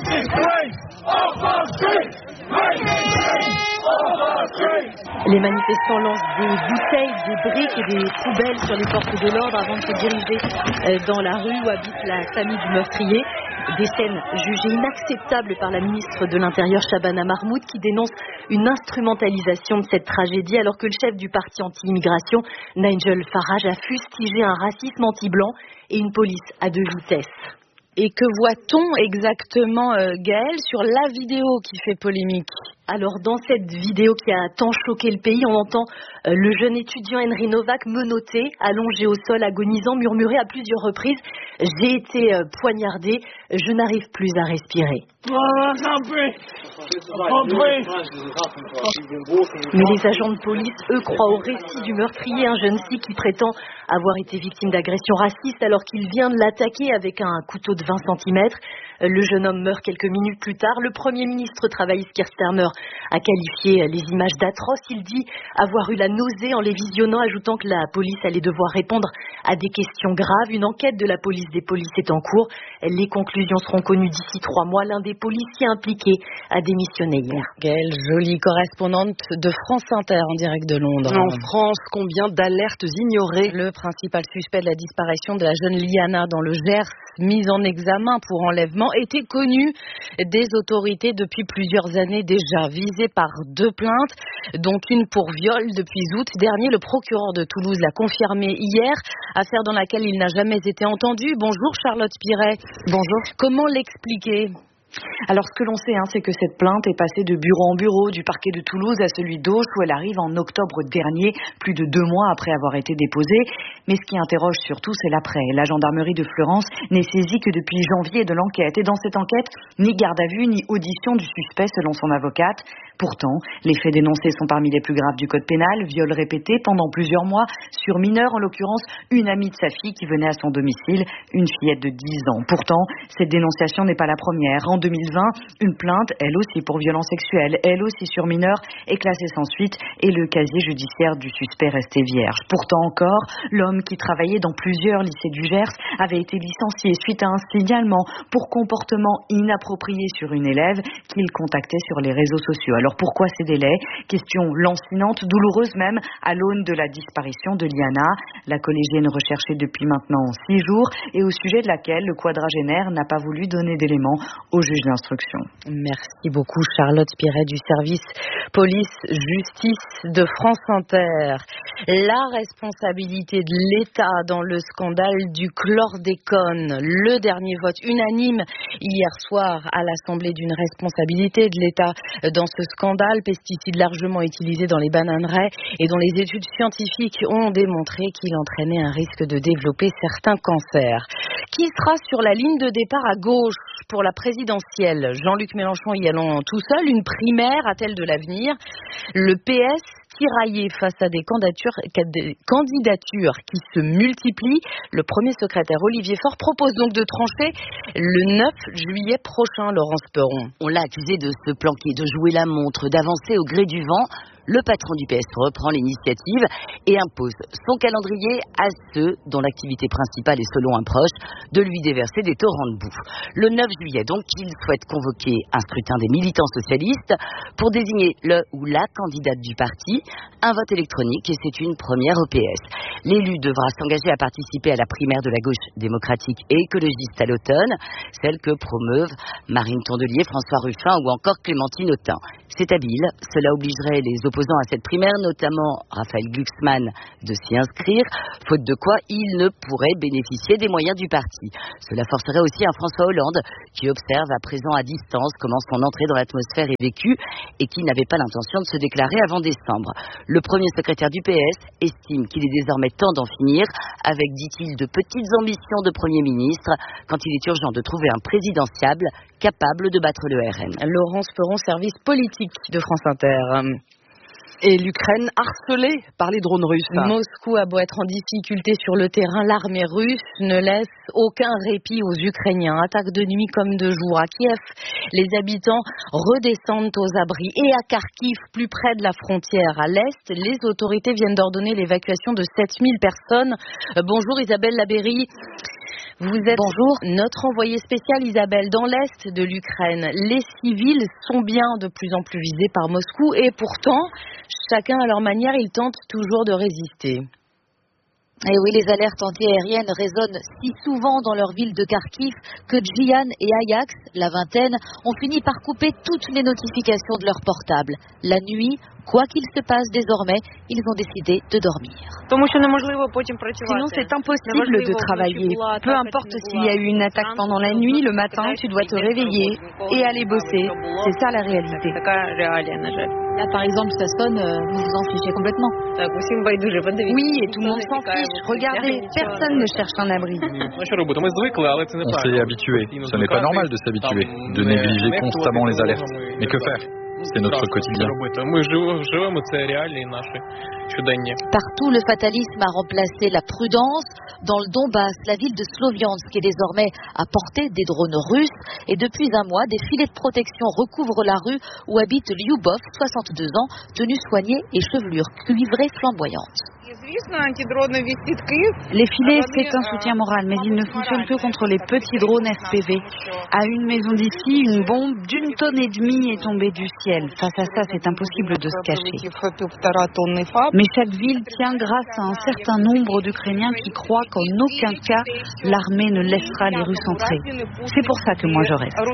Les manifestants lancent des bouteilles, des briques et des poubelles sur les forces de l'ordre avant de se diriger dans la rue où habite la famille du meurtrier. Des scènes jugées inacceptables par la ministre de l'Intérieur Shabana Mahmoud qui dénonce une instrumentalisation de cette tragédie alors que le chef du parti anti-immigration, Nigel Farage, a fustigé un racisme anti-blanc et une police à deux vitesses. Et que voit-on exactement, euh, Gaëlle, sur la vidéo qui fait polémique ? Alors, dans cette vidéo qui a tant choqué le pays, on entend euh, le jeune étudiant Henry Novak menotté, allongé au sol, agonisant, murmurer à plusieurs reprises « J'ai été euh, poignardé, je n'arrive plus à respirer ». Mais les agents de police, eux, croient au récit du meurtrier, un jeune sikh qui prétend avoir été victime d'agression raciste alors qu'il vient de l'attaquer avec un couteau de vingt centimètres. Le jeune homme meurt quelques minutes plus tard. Le Premier ministre travailliste Keir Starmer a qualifié les images d'atroces. Il dit avoir eu la nausée en les visionnant, ajoutant que la police allait devoir répondre à des questions graves. Une enquête de la police des polices est en cours. Les conclusions seront connues d'ici trois mois. L'un des policiers impliqués a démissionné hier. Gaëlle Joly, correspondante de France Inter en direct de Londres. En France, combien d'alertes ignorées ? Le principal suspect de la disparition de la jeune Liana dans le Gers, mise en examen pour enlèvement, était connu des autorités depuis plusieurs années déjà, visé par deux plaintes, dont une pour viol depuis août dernier. Le procureur de Toulouse l'a confirmé hier, affaire dans laquelle il n'a jamais été entendu. Bonjour Charlotte Piret. Bonjour. Comment l'expliquer ? Alors ce que l'on sait, hein, c'est que cette plainte est passée de bureau en bureau, du parquet de Toulouse à celui d'Auch, où elle arrive en octobre dernier, plus de deux mois après avoir été déposée. Mais ce qui interroge surtout, c'est l'après. La gendarmerie de Fleurance n'est saisie que depuis janvier de l'enquête. Et dans cette enquête, ni garde à vue, ni audition du suspect selon son avocate. Pourtant, les faits dénoncés sont parmi les plus graves du code pénal. Viol répété pendant plusieurs mois sur mineur, en l'occurrence une amie de sa fille qui venait à son domicile, une fillette de dix ans. Pourtant, cette dénonciation n'est pas la première. En deux mille vingt, une plainte, elle aussi pour violence sexuelle, elle aussi sur mineur, est classée sans suite et le casier judiciaire du suspect restait vierge. Pourtant encore, l'homme qui travaillait dans plusieurs lycées du Gers avait été licencié suite à un signalement pour comportement inapproprié sur une élève qu'il contactait sur les réseaux sociaux. Alors pourquoi ces délais ? Question lancinante, douloureuse même, à l'aune de la disparition de Liana, la collégienne recherchée depuis maintenant six jours et au sujet de laquelle le quadragénaire n'a pas voulu donner d'éléments au juge d'instruction. Merci beaucoup Charlotte Piret du service police-justice de France Inter. La responsabilité de l'État dans le scandale du chlordécone. Le dernier vote unanime hier soir à l'Assemblée d'une responsabilité de l'État dans ce scandale, pesticide largement utilisé dans les bananeraies et dont les études scientifiques ont démontré qu'il entraînait un risque de développer certains cancers. Qui sera sur la ligne de départ à gauche pour la présidentielle ? Jean-Luc Mélenchon y allant tout seul. Une primaire a-t-elle de l'avenir ? Le P S tiraillé face à des candidatures, des candidatures qui se multiplient. Le premier secrétaire Olivier Faure propose donc de trancher le neuf juillet prochain, Laurence Perron. On l'a accusé de se planquer, de jouer la montre, d'avancer au gré du vent. Le patron du P S reprend l'initiative et impose son calendrier à ceux dont l'activité principale est, selon un proche, de lui déverser des torrents de boue. Le neuf juillet, donc, il souhaite convoquer un scrutin des militants socialistes pour désigner le ou la candidate du parti, un vote électronique, et c'est une première au P S. L'élu devra s'engager à participer à la primaire de la gauche démocratique et écologiste à l'automne, celle que promeuvent Marine Tondelier, François Ruffin ou encore Clémentine Autain. C'est habile, cela obligerait les opposants à cette primaire, notamment Raphaël Glucksmann, de s'y inscrire, faute de quoi il ne pourrait bénéficier des moyens du parti. Cela forcerait aussi un François Hollande, qui observe à présent à distance comment son entrée dans l'atmosphère est vécue et qui n'avait pas l'intention de se déclarer avant décembre. Le premier secrétaire du P S estime qu'il est désormais temps d'en finir avec, dit-il, de petites ambitions de Premier ministre, quand il est urgent de trouver un présidentiable capable de battre le R N. Laurence Perron, service politique de France Inter. Et l'Ukraine harcelée par les drones russes. Moscou a beau être en difficulté sur le terrain, l'armée russe ne laisse aucun répit aux Ukrainiens. Attaque de nuit comme de jour. À Kiev, les habitants redescendent aux abris. Et à Kharkiv, plus près de la frontière, à l'est, les autorités viennent d'ordonner l'évacuation de sept mille personnes. Bonjour Isabelle Labéry. Vous êtes Bonjour. Notre envoyée spéciale Isabelle dans l'est de l'Ukraine. Les civils sont bien de plus en plus visés par Moscou et pourtant, chacun à leur manière, ils tentent toujours de résister. Et oui, les alertes antiaériennes résonnent si souvent dans leur ville de Kharkiv que Jian et Ajax, la vingtaine, ont fini par couper toutes les notifications de leur portable. La nuit, quoi qu'il se passe désormais, ils ont décidé de dormir. Sinon, c'est impossible de travailler. Peu importe s'il y a eu une attaque pendant la nuit, le matin, tu dois te réveiller et aller bosser. C'est ça la réalité. Là, par exemple, ça sonne, vous vous en fichez complètement. Oui, et tout le monde s'en fiche. Regardez, personne ne cherche un abri. On s'est habitué. Ce n'est pas normal de s'habituer, de négliger constamment les alertes. Mais que faire ? C'est notre quotidien. Partout, le fatalisme a remplacé la prudence. Dans le Donbass, la ville de Sloviansk est désormais à portée des drones russes. Et depuis un mois, des filets de protection recouvrent la rue où habite Lyubov, soixante-deux ans, tenue soignée et chevelure cuivrée flamboyante. Les filets, c'est un soutien moral, mais ils ne fonctionnent que contre les petits drones F P V. À une maison d'ici, une bombe d'une tonne et demie est tombée du ciel. Face à ça, c'est impossible de se cacher. Mais chaque ville tient grâce à un certain nombre d'Ukrainiens qui croient qu'en aucun cas, l'armée ne laissera les Russes entrer. C'est pour ça que moi je reste.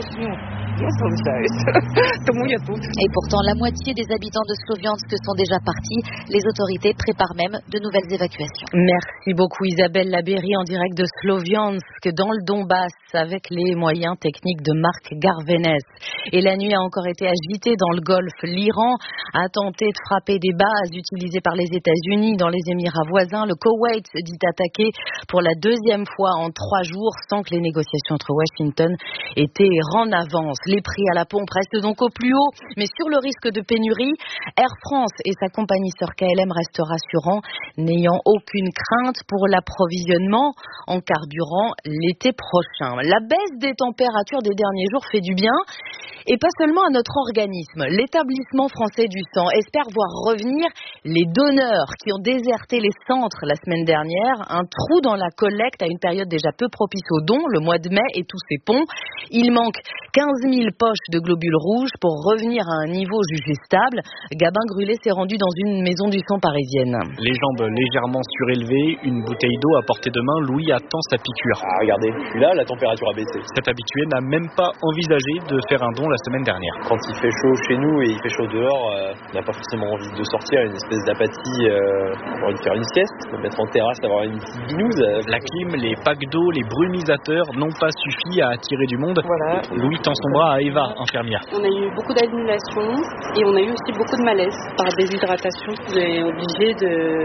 Et pourtant, la moitié des habitants de Sloviansk sont déjà partis. Les autorités préparent même de nouvelles évacuations. Merci beaucoup Isabelle Labéry en direct de Sloviansk dans le Donbass avec les moyens techniques de Marc Garvenès. Et la nuit a encore été agitée dans le Golfe. L'Iran a tenté de frapper des bases utilisées par les États-Unis dans les Émirats voisins. Le Koweït dit attaquer pour la deuxième fois en trois jours sans que les négociations entre Washington étaient en avance. Les prix à la pompe restent donc au plus haut, mais sur le risque de pénurie, Air France et sa compagnie sœur K L M restent rassurants, n'ayant aucune crainte pour l'approvisionnement en carburant l'été prochain. La baisse des températures des derniers jours fait du bien, et pas seulement à notre organisme. L'établissement français du sang espère voir revenir les donneurs qui ont déserté les centres la semaine dernière. Un trou dans la collecte à une période déjà peu propice aux dons, le mois de mai et tous ses ponts. Il manque quinze mille poches de globules rouges pour revenir à un niveau jugé stable. Gabin Grulé s'est rendu dans une maison du sang parisienne. Les jambes légèrement surélevées, une bouteille d'eau à portée de main, Louis attend sa piqûre. Ah, regardez, là la température a baissé. Cet habitué n'a même pas envisagé de faire un don la semaine dernière. Quand il fait chaud chez nous et il fait chaud dehors, euh, on n'a pas forcément envie de sortir, une espèce d'apathie, euh, on a envie de faire une sieste, de mettre en terrasse, d'avoir une petite binouse. La clim, les packs d'eau, les brumisateurs n'ont pas suffi à attirer du monde. Voilà. Louis tend son bras à Eva, infirmière. On a eu beaucoup d'annulations et on a eu aussi beaucoup de malaise par déshydratation. On est obligé de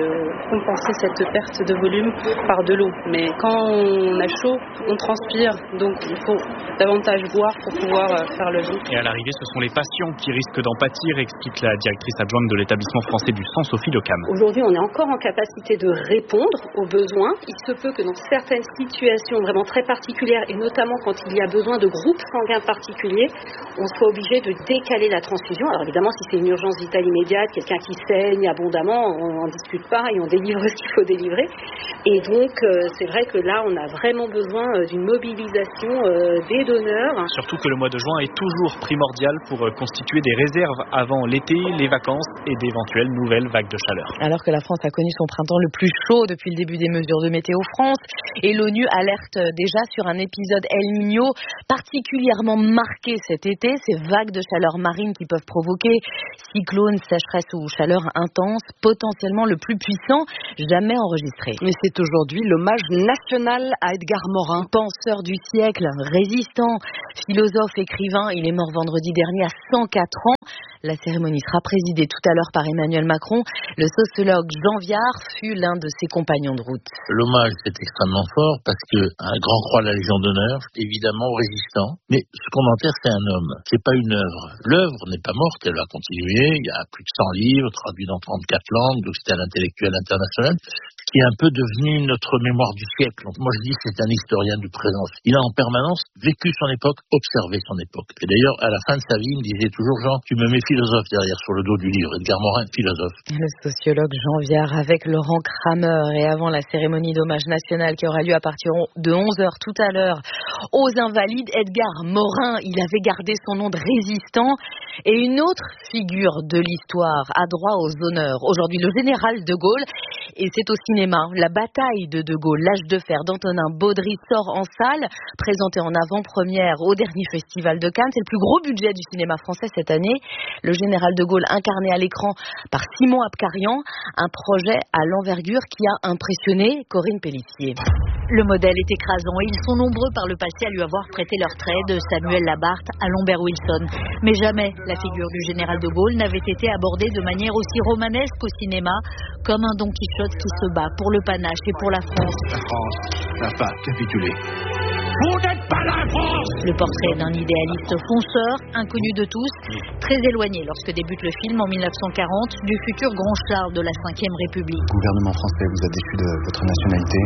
compenser cette perte de volume par de l'eau. Mais quand on a chaud, on transpire, donc il faut davantage boire pour pouvoir faire le vide. Et à l'arrivée, ce sont les patients qui risquent d'en pâtir, explique la directrice adjointe de l'établissement français du sang, Sophie Lecam. Aujourd'hui, on est encore en capacité de répondre aux besoins. Il se peut que dans certaines situations vraiment très particulières, et notamment quand il y a besoin de groupes sanguins particuliers, on soit obligé de décaler la transfusion. Alors évidemment, si c'est une urgence vitale immédiate, quelqu'un qui saigne abondamment, on n'en discute pas et on délivre ce qu'il faut délivrer. Et donc, euh, c'est vrai que là, on a vraiment besoin euh, d'une mobilisation euh, des donneurs. Surtout que le mois de juin est toujours primordial pour euh, constituer des réserves avant l'été, les vacances et d'éventuelles nouvelles vagues de chaleur. Alors que la France a connu son printemps le plus chaud depuis le début des mesures de Météo France, et l'ONU alerte déjà sur un épisode El Niño particulièrement marqué cet été, ces vagues de chaleur marine qui peuvent provoquer cyclones, sécheresse ou chaleur intense, potentiellement le plus puissant jamais enregistré. Mais c'est aujourd'hui l'hommage national à Edgar Morin. Penseur du siècle, résistant, philosophe, écrivain, il est mort vendredi dernier à cent quatre ans. La cérémonie sera présidée tout à l'heure par Emmanuel Macron. Le sociologue Jean Viard fut l'un de ses compagnons de route. L'hommage est extrêmement fort parce que un grand croix de la Légion d'honneur, évidemment résistant. Mais ce qu'on enterre, c'est un homme, c'est pas une œuvre. L'œuvre n'est pas morte, elle va continuer. Il y a plus de cent livres traduits dans trente-quatre langues, donc c'est un intellectuel international qui est un peu devenu notre mémoire du siècle. Donc moi je dis que c'est un historien du présent. Il a en permanence vécu son époque, observé son époque. Et d'ailleurs, à la fin de sa vie, il me disait toujours, Jean, tu me mets philosophe derrière sur le dos du livre. Edgar Morin, philosophe. Le sociologue Jean Viard avec Laurent Kramer. Et avant la cérémonie d'hommage national qui aura lieu à partir de onze heures tout à l'heure aux Invalides, Edgar Morin, il avait gardé son nom de résistant. Et une autre figure de l'histoire a droit aux honneurs. Aujourd'hui, le général de Gaulle. Et c'est au cinéma. La bataille de De Gaulle, l'âge de fer d'Antonin Baudry sort en salle, présenté en avant-première au dernier festival de Cannes. C'est le plus gros budget du cinéma français cette année. Le général de Gaulle incarné à l'écran par Simon Abkarian, un projet à l'envergure qui a impressionné Corinne Pellissier. Le modèle est écrasant et ils sont nombreux par le passé à lui avoir prêté leur trait, de Samuel Labarthe à Lambert Wilson. Mais jamais la figure du général de Gaulle n'avait été abordée de manière aussi romanesque au cinéma, comme un Don Quichotte qui se bat pour le panache et pour la France. La France n'a pas capitulé. Vous n'êtes pas la France! Le portrait d'un idéaliste fonceur, inconnu de tous, très éloigné lorsque débute le film en mille neuf cent quarante du futur grand Charles de la cinquième République. Le gouvernement français vous a déchu de votre nationalité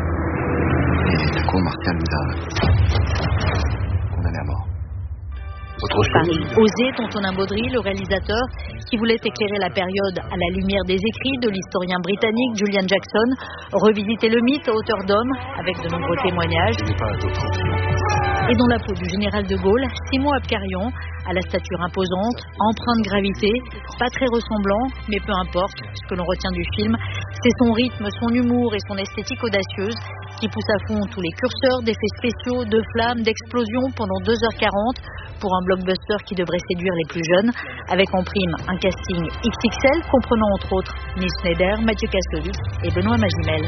et la cour martiale vous a condamné à mort. Paris osé d'Antonin Baudry, le réalisateur, qui voulait éclairer la période à la lumière des écrits de l'historien britannique Julian Jackson, revisiter le mythe à hauteur d'homme avec de nombreux témoignages. Et dans la peau du général de Gaulle, Simon Abkarian, à la stature imposante, empreint de gravité, pas très ressemblant, mais peu importe, ce que l'on retient du film, c'est son rythme, son humour et son esthétique audacieuse qui pousse à fond tous les curseurs d'effets spéciaux, de flammes, d'explosions pendant deux heures quarante pour un blockbuster qui devrait séduire les plus jeunes, avec en prime un casting X X L comprenant entre autres Nils Schneider, Mathieu Kassovitz et Benoît Magimel.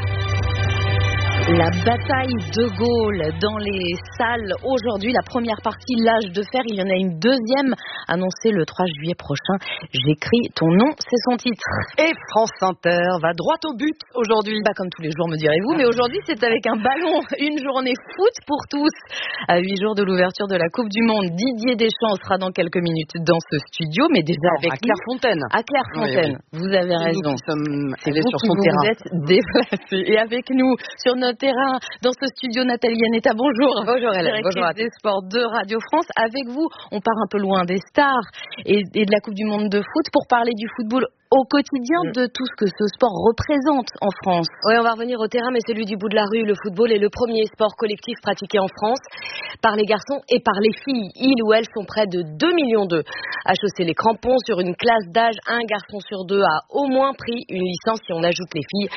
La bataille de Gaulle dans les salles. Aujourd'hui, la première partie, l'âge de fer. Il y en a une deuxième annoncée le trois juillet prochain. J'écris ton nom, c'est son titre. Et France Inter va droit au but aujourd'hui. Pas comme tous les jours, me direz-vous, mais aujourd'hui, c'est avec un ballon. Une journée foot pour tous. À huit jours de l'ouverture de la Coupe du Monde, Didier Deschamps sera dans quelques minutes dans ce studio, mais déjà non, avec à Clairefontaine. À Clairefontaine. Oui, oui. Vous avez c'est raison. Nous qui sommes allés sur son vous terrain. Vous êtes déplacés. Et avec nous, sur notre terrain, dans ce studio, Nathalie Yanetta, bonjour. Bonjour Hélène, bonjour à des sports de Radio France. Avec vous, on part un peu loin des stars et, et de la Coupe du Monde de foot pour parler du football au quotidien, de tout ce que ce sport représente en France. Oui, on va revenir au terrain, mais celui du bout de la rue, le football est le premier sport collectif pratiqué en France par les garçons et par les filles. Ils ou elles sont près de deux millions d'eux à chausser les crampons sur une classe d'âge. Un garçon sur deux a au moins pris une licence si on ajoute les filles.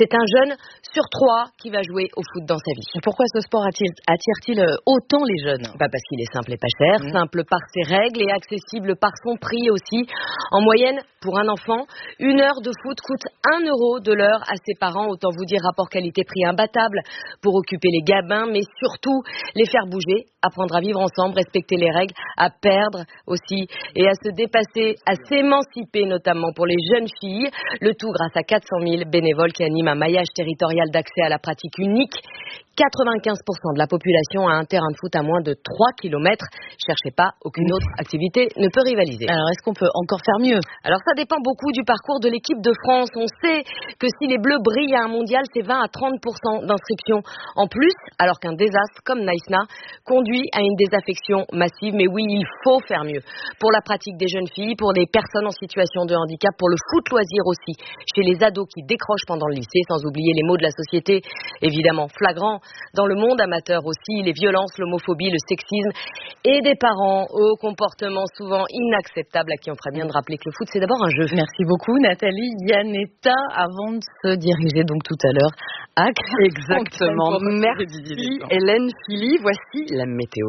C'est un jeune sur trois qui va jouer au foot dans sa vie. Et pourquoi ce sport attire, attire-t-il autant les jeunes? Bah parce qu'il est simple et pas cher, mmh. simple par ses règles et accessible par son prix aussi. En moyenne, pour un enfant, une heure de foot coûte un euro de l'heure à ses parents. Autant vous dire rapport qualité-prix imbattable pour occuper les gamins, mais surtout les faire bouger, apprendre à vivre ensemble, respecter les règles, à perdre aussi et à se dépasser, à s'émanciper notamment pour les jeunes filles. Le tout grâce à quatre cent mille bénévoles qui animent un maillage territorial d'accès à la pratique unique. quatre-vingt-quinze pour cent de la population a un terrain de foot à moins de trois kilomètres. Cherchez pas, aucune autre activité ne peut rivaliser. Alors, est-ce qu'on peut encore faire mieux? Alors, ça dépend beaucoup du parcours de l'équipe de France. On sait que si les Bleus brillent à un mondial, c'est vingt à trente pour cent d'inscriptions en plus, alors qu'un désastre comme Naïsna conduit à une désaffection massive. Mais oui, il faut faire mieux. Pour la pratique des jeunes filles, pour les personnes en situation de handicap, pour le foot loisir aussi, chez les ados qui décrochent pendant le lycée, sans oublier les maux de la société, évidemment flagrants. Dans le monde amateur aussi, les violences, l'homophobie, le sexisme et des parents au comportement souvent inacceptable à qui on ferait bien de rappeler que le foot c'est d'abord un jeu. Merci beaucoup Nathalie Yanetta avant de se diriger donc tout à l'heure à Exactement. Merci Hélène Philly. Voici la météo.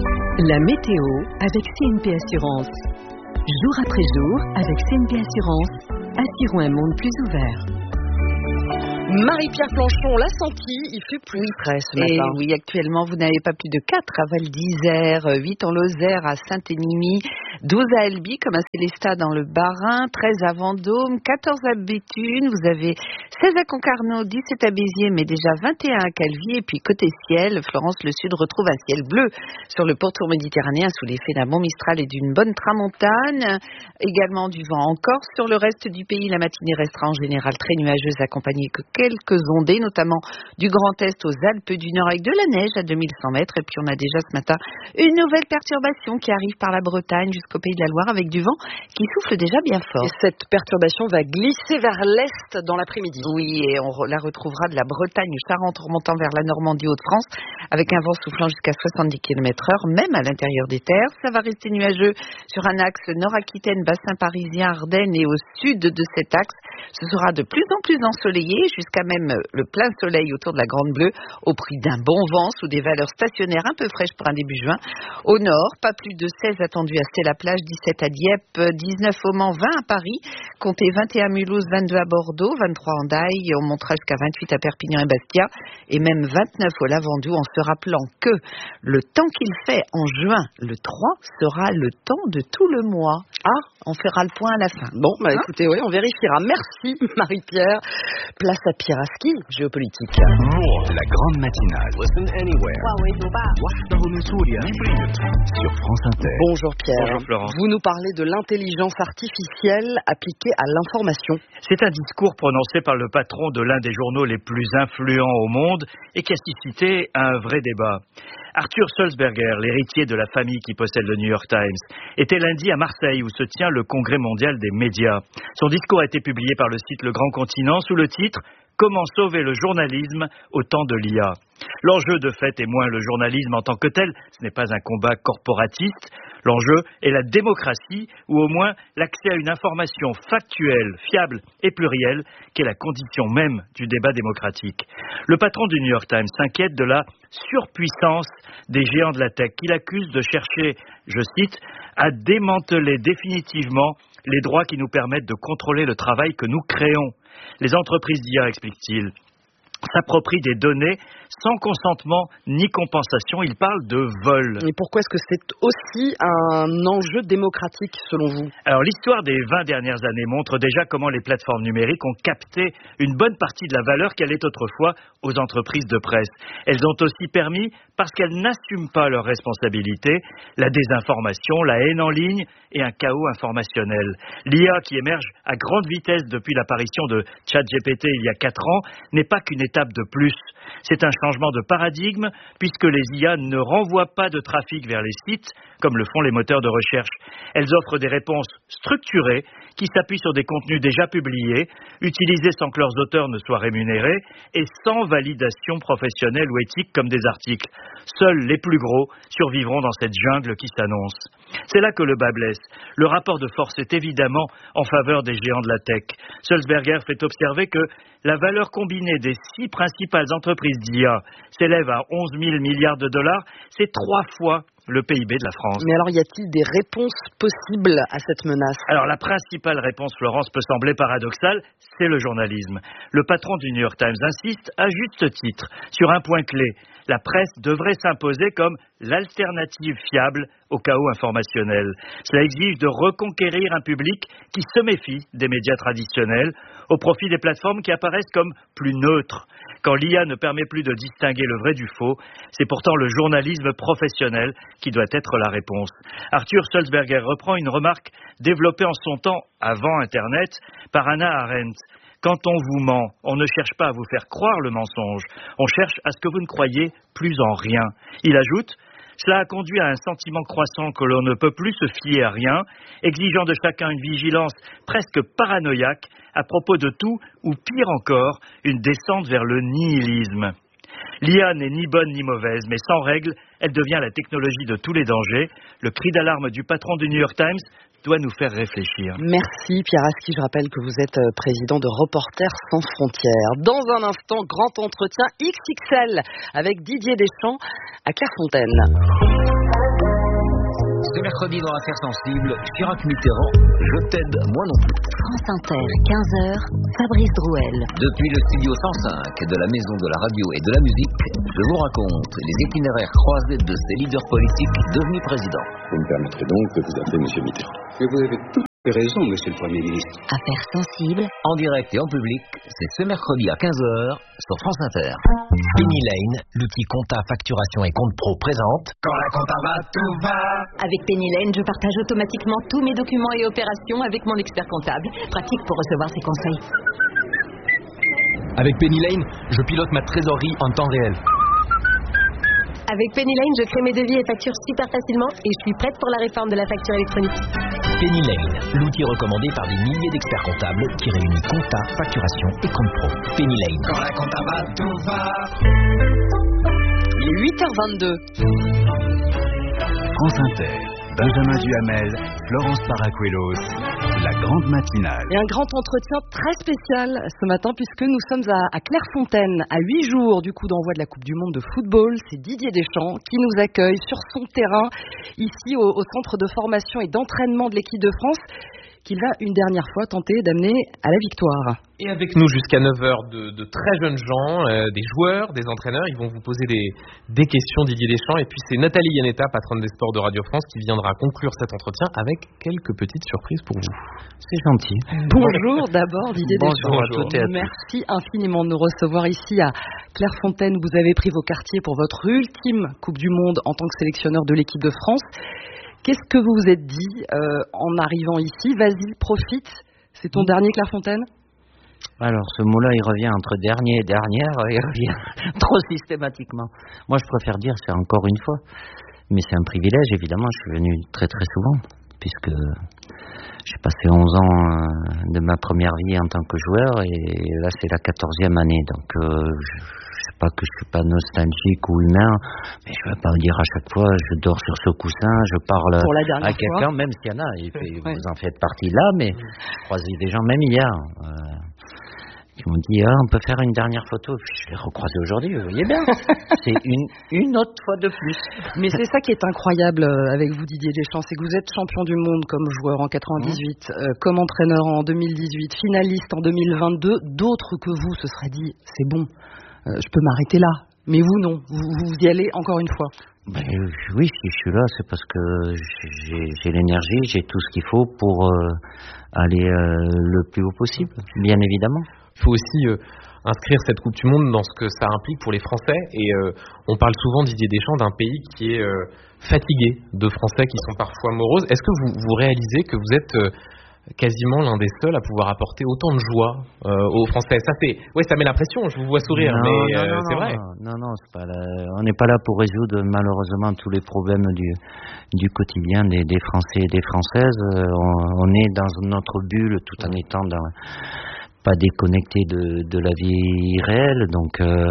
La météo avec C N P Assurance. Jour après jour avec C N P Assurance, assurons un monde plus ouvert. Marie-Pierre Planchon l'a senti, il fait plus frais ce matin. Et oui, actuellement, vous n'avez pas plus de quatre à Val d'Isère, huit en Lozère, à Saint-Énimie, douze à Albi, comme à Célestat dans le Bas-Rhin, treize à Vendôme, quatorze à Béthune, vous avez seize à Concarneau, dix-sept à Béziers, mais déjà vingt et un à Calvi. Et puis côté ciel, Florence le Sud retrouve un ciel bleu sur le pourtour méditerranéen sous l'effet d'un bon Mistral et d'une bonne tramontane. Également du vent en Corse. Sur le reste du pays, la matinée restera en général très nuageuse, accompagnée que quelques ondées, notamment du Grand Est aux Alpes du Nord avec de la neige à deux mille cent mètres. Et puis on a déjà ce matin une nouvelle perturbation qui arrive par la Bretagne jusqu'au Pays de la Loire avec du vent qui souffle déjà bien fort. Et cette perturbation va glisser vers l'Est dans l'après-midi. Oui, et on la retrouvera de la Bretagne, Charente remontant vers la Normandie, Hauts-de-France avec un vent soufflant jusqu'à soixante-dix kilomètres heure, même à l'intérieur des terres. Ça va rester nuageux sur un axe Nord-Aquitaine, bassin parisien, Ardennes et au sud de cet axe. Ce sera de plus en plus ensoleillé jusqu'à même le plein soleil autour de la Grande Bleue au prix d'un bon vent sous des valeurs stationnaires un peu fraîches pour un début juin. Au nord, pas plus de seize attendus à Stella-Plage, dix-sept à Dieppe, dix-neuf au Mans, vingt à Paris, comptez vingt et un à Mulhouse, vingt-deux à Bordeaux, vingt-trois en Daille, et on montera jusqu'à vingt-huit à Perpignan et Bastia, et même vingt-neuf au Lavandou, en se rappelant que le temps qu'il fait en juin, le trois, sera le temps de tout le mois. Ah, on fera le point à la fin. Bon, bah hein écoutez, oui, on vérifiera. Merci Marie-Pierre. Place à Pieraski, géopolitique. La grande matinale. Listen anywhere. Sur France Inter. Bonjour Pierre. Bonjour Florence. Vous nous parlez de l'intelligence artificielle appliquée à l'information. C'est un discours prononcé par le patron de l'un des journaux les plus influents au monde et qui a suscité un vrai débat. Arthur Sulzberger, l'héritier de la famille qui possède le New York Times, était lundi à Marseille où se tient le congrès mondial des médias. Son discours a été publié par le site Le Grand Continent sous le titre « Comment sauver le journalisme au temps de l'I A ». L'enjeu de fait est moins le journalisme en tant que tel, ce n'est pas un combat corporatiste. L'enjeu est la démocratie, ou au moins l'accès à une information factuelle, fiable et plurielle, qui est la condition même du débat démocratique. Le patron du New York Times s'inquiète de la surpuissance des géants de la tech, qu'il accuse de chercher, je cite, à démanteler définitivement les droits qui nous permettent de contrôler le travail que nous créons. Les entreprises d'I A, explique-t-il, s'approprient des données sans consentement ni compensation. Il parle de vol. Et pourquoi est-ce que c'est aussi un enjeu démocratique selon vous ? Alors l'histoire des vingt dernières années montre déjà comment les plateformes numériques ont capté une bonne partie de la valeur qu'elle est autrefois aux entreprises de presse. Elles ont aussi permis, parce qu'elles n'assument pas leurs responsabilités, la désinformation, la haine en ligne et un chaos informationnel. L'I A qui émerge à grande vitesse depuis l'apparition de ChatGPT il y a quatre ans n'est pas qu'une étape de plus. C'est un changement de paradigme puisque les I A ne renvoient pas de trafic vers les sites comme le font les moteurs de recherche. Elles offrent des réponses structurées qui s'appuient sur des contenus déjà publiés, utilisés sans que leurs auteurs ne soient rémunérés et sans validation professionnelle ou éthique comme des articles. Seuls les plus gros survivront dans cette jungle qui s'annonce. C'est là que le bas blesse. Le rapport de force est évidemment en faveur des géants de la tech. Sulzberger fait observer que La valeur combinée des six principales entreprises d'I A s'élève à onze mille milliards de dollars. C'est trois fois le P I B de la France. Mais alors, y a-t-il des réponses possibles à cette menace? Alors, la principale réponse, Florence, peut sembler paradoxale, c'est le journalisme. Le patron du New York Times insiste, à juste titre, sur un point clé. La presse devrait s'imposer comme l'alternative fiable au chaos informationnel. Cela exige de reconquérir un public qui se méfie des médias traditionnels au profit des plateformes qui apparaissent comme plus neutres. Quand l'I A ne permet plus de distinguer le vrai du faux, c'est pourtant le journalisme professionnel qui doit être la réponse. Arthur Sulzberger reprend une remarque développée en son temps, avant Internet, par Hannah Arendt. Quand on vous ment, on ne cherche pas à vous faire croire le mensonge, on cherche à ce que vous ne croyez plus en rien. Il ajoute, cela a conduit à un sentiment croissant que l'on ne peut plus se fier à rien, exigeant de chacun une vigilance presque paranoïaque à propos de tout, ou pire encore, une descente vers le nihilisme. L'I A n'est ni bonne ni mauvaise, mais sans règle, elle devient la technologie de tous les dangers. Le cri d'alarme du patron du New York Times doit nous faire réfléchir. Merci Pierre Aski, je rappelle que vous êtes président de Reporters sans frontières. Dans un instant, grand entretien X X L avec Didier Deschamps à Clairefontaine. Ce mercredi dans l'affaire sensible, Chirac Mitterrand, je t'aide, moi non plus. France Inter, quinze heures, Fabrice Drouel. Depuis le studio cent cinq de la Maison de la Radio et de la Musique, je vous raconte les itinéraires croisés de ces leaders politiques devenus présidents. Vous me permettrez donc de vous appeler M. Mitterrand. Mais vous avez toutes raison, Monsieur le Premier ministre. Affaires sensibles. En direct et en public, c'est ce mercredi à quinze heures sur France Inter. Penny Lane, l'outil compta, facturation et compte pro présente. Quand la compta va, tout va. Avec Penny Lane, je partage automatiquement tous mes documents et opérations avec mon expert comptable. Pratique pour recevoir ses conseils. Avec Penny Lane, je pilote ma trésorerie en temps réel. Avec Penny Lane, je crée mes devis et factures super facilement et je suis prête pour la réforme de la facture électronique. Penny Lane, l'outil recommandé par des milliers d'experts comptables qui réunit compta, facturation et compte pro. Penny Lane. Quand la compta va, tout va. Il est huit heures vingt-deux. France Inter, Benjamin Duhamel, Florence Paracuelos, la grande matinale. Et un grand entretien très spécial ce matin puisque nous sommes à, à Clairefontaine, à huit jours du coup d'envoi de la Coupe du Monde de football. C'est Didier Deschamps qui nous accueille sur son terrain, ici au, au centre de formation et d'entraînement de l'équipe de France, qu'il va une dernière fois tenter d'amener à la victoire. Et avec nous jusqu'à neuf heures de, de très jeunes gens, euh, des joueurs, des entraîneurs. Ils vont vous poser des, des questions, Didier Deschamps. Et puis c'est Nathalie Yanetta, patronne des sports de Radio France, qui viendra conclure cet entretien avec quelques petites surprises pour vous. C'est gentil. Bonjour d'abord Didier Bonjour Deschamps. à toutes et à tous. Merci infiniment de nous recevoir ici à Clairefontaine. Vous avez pris vos quartiers pour votre ultime Coupe du Monde en tant que sélectionneur de l'équipe de France. Qu'est-ce que vous vous êtes dit euh, en arrivant ici? Vas-y, profite. C'est ton mmh. dernier Clairefontaine? Alors, ce mot-là, il revient entre dernier et dernière, il revient trop systématiquement. Moi, je préfère dire c'est encore une fois. Mais c'est un privilège, évidemment. Je suis venu très très souvent, puisque j'ai passé onze ans de ma première vie en tant que joueur, et là, c'est la quatorzième année. Donc, euh, je, je sais pas que je suis pas nostalgique ou humain, mais je vais pas le dire à chaque fois, je dors sur ce coussin, je parle à quelqu'un, même s'il y en a, et puis, ouais. Vous en faites partie là, mais je croisais des gens, même hier, euh, qui m'ont dit, ah, on peut faire une dernière photo. Puis je l'ai recroisé aujourd'hui, vous voyez bien. C'est une, une autre fois de plus. Mais c'est ça qui est incroyable avec vous, Didier Deschamps, c'est que vous êtes champion du monde comme joueur en quatre-vingt-dix-huit, mmh. euh, comme entraîneur en deux mille dix-huit, finaliste en deux mille vingt-deux. D'autres que vous se seraient dit, c'est bon, euh, je peux m'arrêter là. Mais vous, non. Vous, vous y allez encore une fois. Ben, oui, si je suis là, c'est parce que j'ai, j'ai l'énergie, j'ai tout ce qu'il faut pour euh, aller euh, le plus haut possible, bien évidemment. Il faut aussi euh, inscrire cette Coupe du Monde dans ce que ça implique pour les Français. Et euh, on parle souvent, Didier Deschamps, d'un pays qui est euh, fatigué de Français qui sont parfois moroses. Est-ce que vous, vous réalisez que vous êtes euh, quasiment l'un des seuls à pouvoir apporter autant de joie euh, aux Français? Ça fait, ouais, ça met la pression. Je vous vois sourire, non, mais non, euh, non, c'est vrai. Non, non, c'est pas là. On n'est pas là pour résoudre malheureusement tous les problèmes du du quotidien des, des Français et des Françaises. On, on est dans notre bulle tout en étant dans pas déconnecté de, de la vie réelle, donc euh,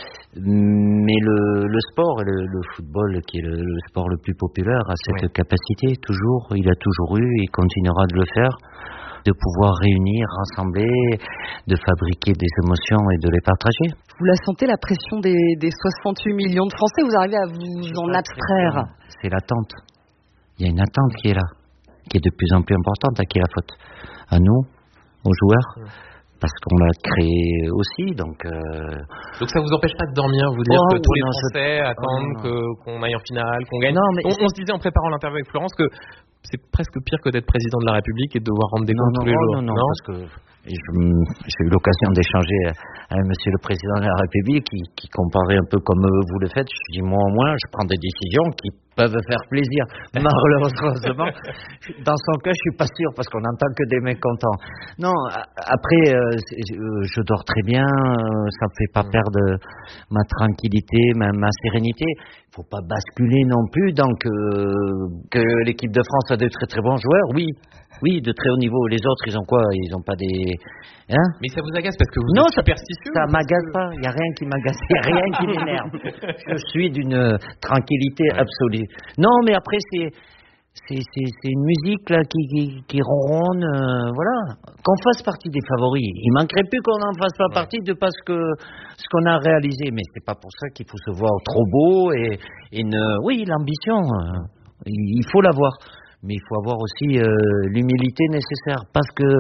mais le, le sport, le, le football qui est le, le sport le plus populaire a cette oui. capacité toujours, il a toujours eu, il continuera de le faire de pouvoir réunir, rassembler, de fabriquer des émotions et de les partager. Vous la sentez, la pression des, des soixante-huit millions de Français? Vous arrivez à vous en abstraire? C'est l'attente. Il y a une attente qui est là, qui est de plus en plus importante. À qui est la faute? À nous, aux joueurs, parce qu'on l'a créé aussi, donc... Euh... Donc ça vous empêche pas de dormir, vous dire oh, que tous oui, les non, Français je... attendent oh, que, qu'on aille en finale, qu'on gagne. Non, mais... on, on se disait en préparant l'interview avec Florence que c'est presque pire que d'être président de la République et de devoir rendre des comptes non, tous les non, jours. Non, non, non, parce que je, j'ai eu l'occasion d'échanger avec Monsieur le Président de la République qui, qui comparait un peu comme vous le faites. Je dis, moi au moins, je prends des décisions qui peuvent faire plaisir. Malheureusement, dans son cas, je suis pas sûr parce qu'on n'entend que des mécontents. Non, après, euh, je dors très bien, ça me fait pas perdre ma tranquillité, ma, ma sérénité. Il faut pas basculer non plus. Donc, euh, que l'équipe de France a de très très bons joueurs, oui. Oui, de très haut niveau. Les autres, ils ont quoi? Ils ont pas des... Hein? Mais ça vous agace parce que vous non, êtes superstitieux? Ça, ça m'agace que... pas. Il n'y a rien qui m'agace. Il n'y a rien qui m'énerve. Je suis d'une tranquillité ouais. absolue. Non, mais après, c'est... C'est, c'est, c'est une musique là qui, qui, qui ronronne, euh, voilà. Qu'on fasse partie des favoris. Il manquerait plus qu'on n'en fasse pas ouais. partie de parce que ce qu'on a réalisé. Mais c'est pas pour ça qu'il faut se voir trop beau et, et une, oui, l'ambition, euh, il faut l'avoir. Mais il faut avoir aussi euh, l'humilité nécessaire parce que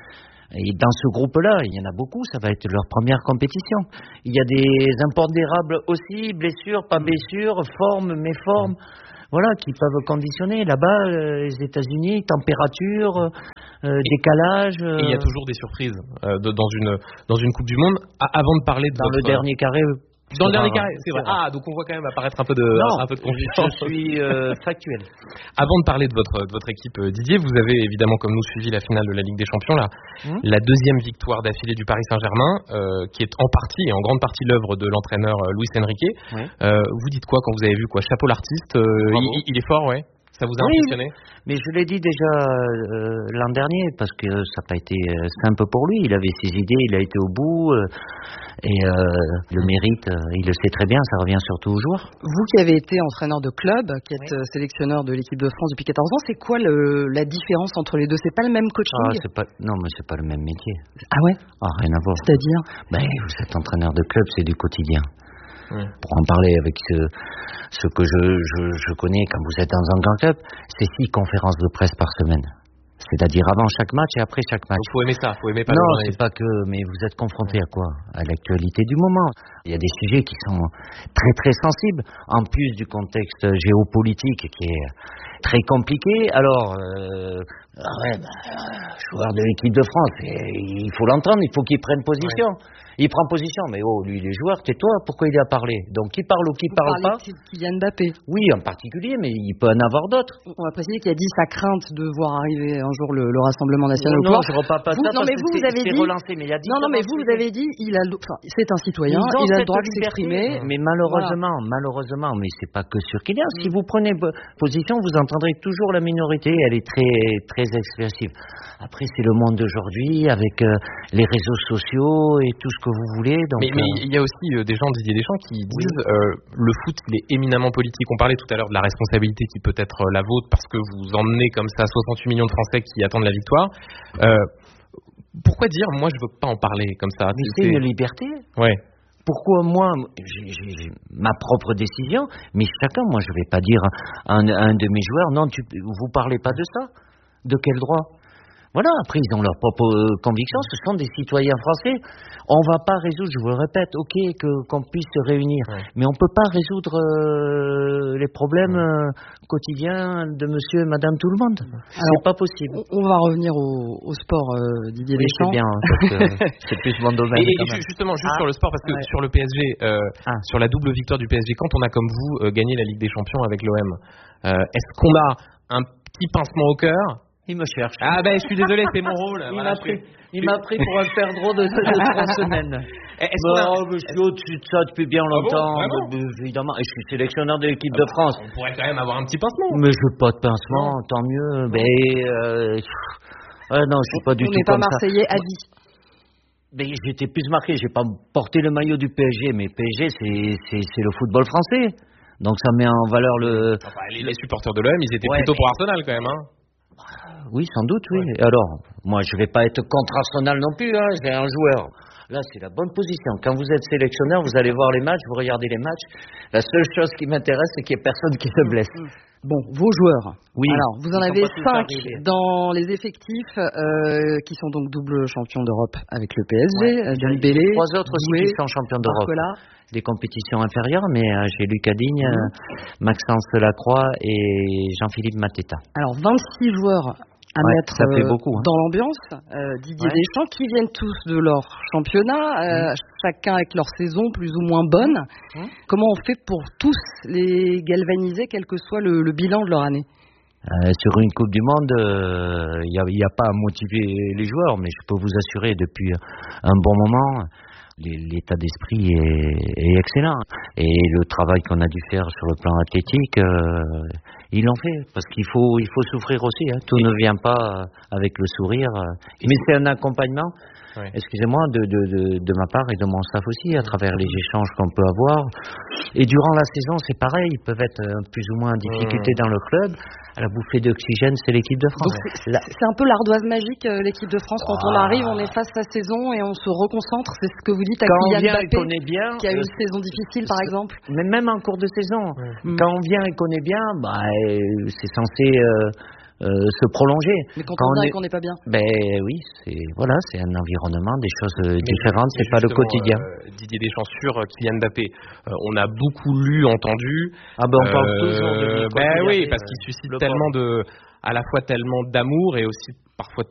et dans ce groupe-là, il y en a beaucoup, ça va être leur première compétition. Il y a des impondérables aussi, blessures, pas blessures, forme, méforme, voilà, qui peuvent conditionner. Là-bas, euh, les États-Unis, température, euh, décalage. Euh... Et il y a toujours des surprises euh, de, dans une dans une Coupe du Monde. Ah, avant de parler de dans votre... le dernier carré. Dans le dernier carré, c'est vrai. Ah, donc on voit quand même apparaître un peu de, non, un peu de confusion. Je suis euh, factuel. Avant de parler de votre, de votre équipe, Didier, vous avez évidemment, comme nous, suivi la finale de la Ligue des Champions, là, mmh. la deuxième victoire d'affilée du Paris Saint-Germain, euh, qui est en partie et en grande partie l'œuvre de l'entraîneur Luis Enrique. Oui. Euh, vous dites quoi quand vous avez vu quoi? Chapeau l'artiste, euh, il, il est fort, ouais. Ça vous a oui, impressionné? Mais je l'ai dit déjà euh, l'an dernier, parce que ça n'a pas été euh, simple pour lui. Il avait ses idées, il a été au bout, euh, et euh, le mérite, euh, il le sait très bien, ça revient surtout aux joueurs. Vous qui avez été entraîneur de club, qui êtes oui. sélectionneur de l'équipe de France depuis quatorze ans, c'est quoi le, la différence entre les deux? C'est pas le même coaching? Ah, c'est pas, non, mais c'est pas le même métier. Ah ouais? Ah, rien à voir. C'est-à-dire? Ben, vous êtes entraîneur de club, c'est du quotidien. Oui. Pour en parler avec ce, ce que je, je, je connais quand vous êtes dans un grand club, c'est six conférences de presse par semaine. C'est-à-dire avant chaque match et après chaque match. Il faut aimer ça, faut aimer pas non, le c'est pas que, mais vous êtes confronté à quoi? À l'actualité du moment. Il y a des sujets qui sont très très sensibles, en plus du contexte géopolitique qui est très compliqué. Alors, euh, ouais, bah, joueur de l'équipe de France, il faut l'entendre, il faut qu'il prenne position. Ouais. Il prend position, mais oh, lui, il est joueur, tais-toi, pourquoi il a parlé? Donc, il parle ou qui Vous parle pas? Kylian Mbappé. Oui, en particulier, mais il peut en avoir d'autres. On va préciser qu'il a dit sa crainte de voir arriver un jour le, le Rassemblement National. Non, non je ne repars pas vous, ça non, parce mais vous, que vous avez c'est dit... relancé. Mais il a dit non, non, mais vous, vous avez dit, il a, enfin, c'est un citoyen, il a le droit de s'exprimer. Mais malheureusement, voilà. malheureusement, mais c'est pas que sur Kylian. Si vous prenez position, vous entendrez toujours la minorité, elle est très, très expressive. Après, c'est le monde d'aujourd'hui, avec euh, les réseaux sociaux et tout ce que vous voulez. Donc, mais, mais il y a aussi euh, des gens, Didier Deschamps, qui disent oui. euh, le foot, il est éminemment politique. On parlait tout à l'heure de la responsabilité qui peut être la vôtre parce que vous emmenez comme ça soixante-huit millions de Français qui attendent la victoire. Euh, pourquoi dire, moi, je veux pas en parler comme ça? Mais c'est une liberté. Ouais. Pourquoi moi, j'ai, j'ai, j'ai ma propre décision, mais chacun, moi, je vais pas dire à un, un de mes joueurs, non, tu, vous parlez pas de ça. De quel droit? Voilà, après ils ont leurs propres euh, convictions, ce sont des citoyens français. On ne va pas résoudre, je vous le répète, ok, que, qu'on puisse se réunir, ouais. mais on ne peut pas résoudre euh, les problèmes euh, quotidiens de monsieur et madame tout le monde. Alors, c'est pas possible. On, on va revenir au, au sport, euh, Didier oui, Deschamps. C'est bien, parce que c'est plus mon domaine. Et, et justement, juste ah. sur le sport, parce que ouais. sur le P S G, euh, ah. sur la double victoire du P S G, quand on a comme vous euh, gagné la Ligue des Champions avec l'O M, euh, est-ce qu'on a un petit pincement au cœur? Il me cherche. Ah ben, je suis désolé, c'est mon rôle. Il voilà, m'a pris, il m'a pris pour un perdreau de, de, de trois semaines. Est-ce bah, a... Je suis au-dessus de ça depuis bien longtemps, ah bon, de, évidemment. Et je suis sélectionneur de l'équipe ah de France. On pourrait quand même avoir un petit pincement. Mais je veux pas de pincement, non. Tant mieux. Mais euh, euh, non, je suis pas du on tout n'est pas comme Marseillais ça. à vie. Mais j'étais plus marqué. J'ai pas porté le maillot du P S G, mais P S G, c'est, c'est, c'est le football français. Donc ça met en valeur le. Enfin, les, les supporters de l'O M, ils étaient ouais, plutôt mais... pour Arsenal quand même, hein. Oui, sans doute, oui. Et alors, moi, je vais pas être contre Arsenal non plus, hein, j'ai un joueur. Là, c'est la bonne position. Quand vous êtes sélectionneur, vous allez voir les matchs, vous regardez les matchs. La seule chose qui m'intéresse, c'est qu'il n'y ait personne qui se blesse. Bon, vos joueurs. Oui. Alors, vous en Ils avez sont pas tous cinq arrivés. dans les effectifs euh, qui sont donc double champions d'Europe avec le P S G. Ouais. euh, Dembélé, Trois autres aussi Doué, qui sont champions d'Europe. Barcola. Des compétitions inférieures, mais euh, j'ai Lucas Digne, Mhm. euh, Maxence Lacroix et Jean-Philippe Mateta. Alors, vingt-six joueurs à Ouais, mettre ça fait euh, beaucoup, hein. dans l'ambiance. Euh, Didier Ouais. Deschamps, qui viennent tous de leur championnat, euh, chacun avec leur saison plus ou moins bonne. Mhm. Comment on fait pour tous les galvaniser, quel que soit le, le bilan de leur année? Euh, sur une Coupe du Monde, il n'y a, a pas à motiver les joueurs, mais je peux vous assurer depuis un bon moment, les- l'état d'esprit est, est excellent. Et le travail qu'on a dû faire sur le plan athlétique, euh, ils l'ont fait, parce qu'il faut, il faut souffrir aussi. Hein. Tout ne vient pas avec le sourire, mais c'est un accompagnement. Ouais. Excusez-moi, de, de, de, de ma part et de mon staff aussi, à travers les échanges qu'on peut avoir. Et durant la saison, c'est pareil, ils peuvent être euh, plus ou moins en difficulté Mmh. dans le club. À la bouffée d'oxygène, c'est l'équipe de France. Donc, c'est La- c'est un peu l'ardoise magique, euh, l'équipe de France. Quand on Ah. arrive, on efface sa saison et on se reconcentre. C'est ce que vous dites à Quand on Kylian vient et Mbappé, qu'on est bien, qui a eu euh, une saison difficile, par exemple. Mais même en cours de saison, Mm. quand on vient et qu'on est bien, bah, euh, c'est censé euh, euh, se prolonger. Mais quand, Quand on on vient est- et qu'on n'est pas bien. Ben oui, c'est voilà, c'est un environnement, des choses euh, Mais différentes, c'est pas le justement, quotidien. euh, Didier Deschamps sur euh, Kylian Mbappé, euh, on a beaucoup lu, entendu. Ah ben on parle Euh, toujours de lui. quand Ben il oui, arrive, parce euh, qu'il suscite le tellement pauvre. de, à la fois tellement d'amour et aussi parfois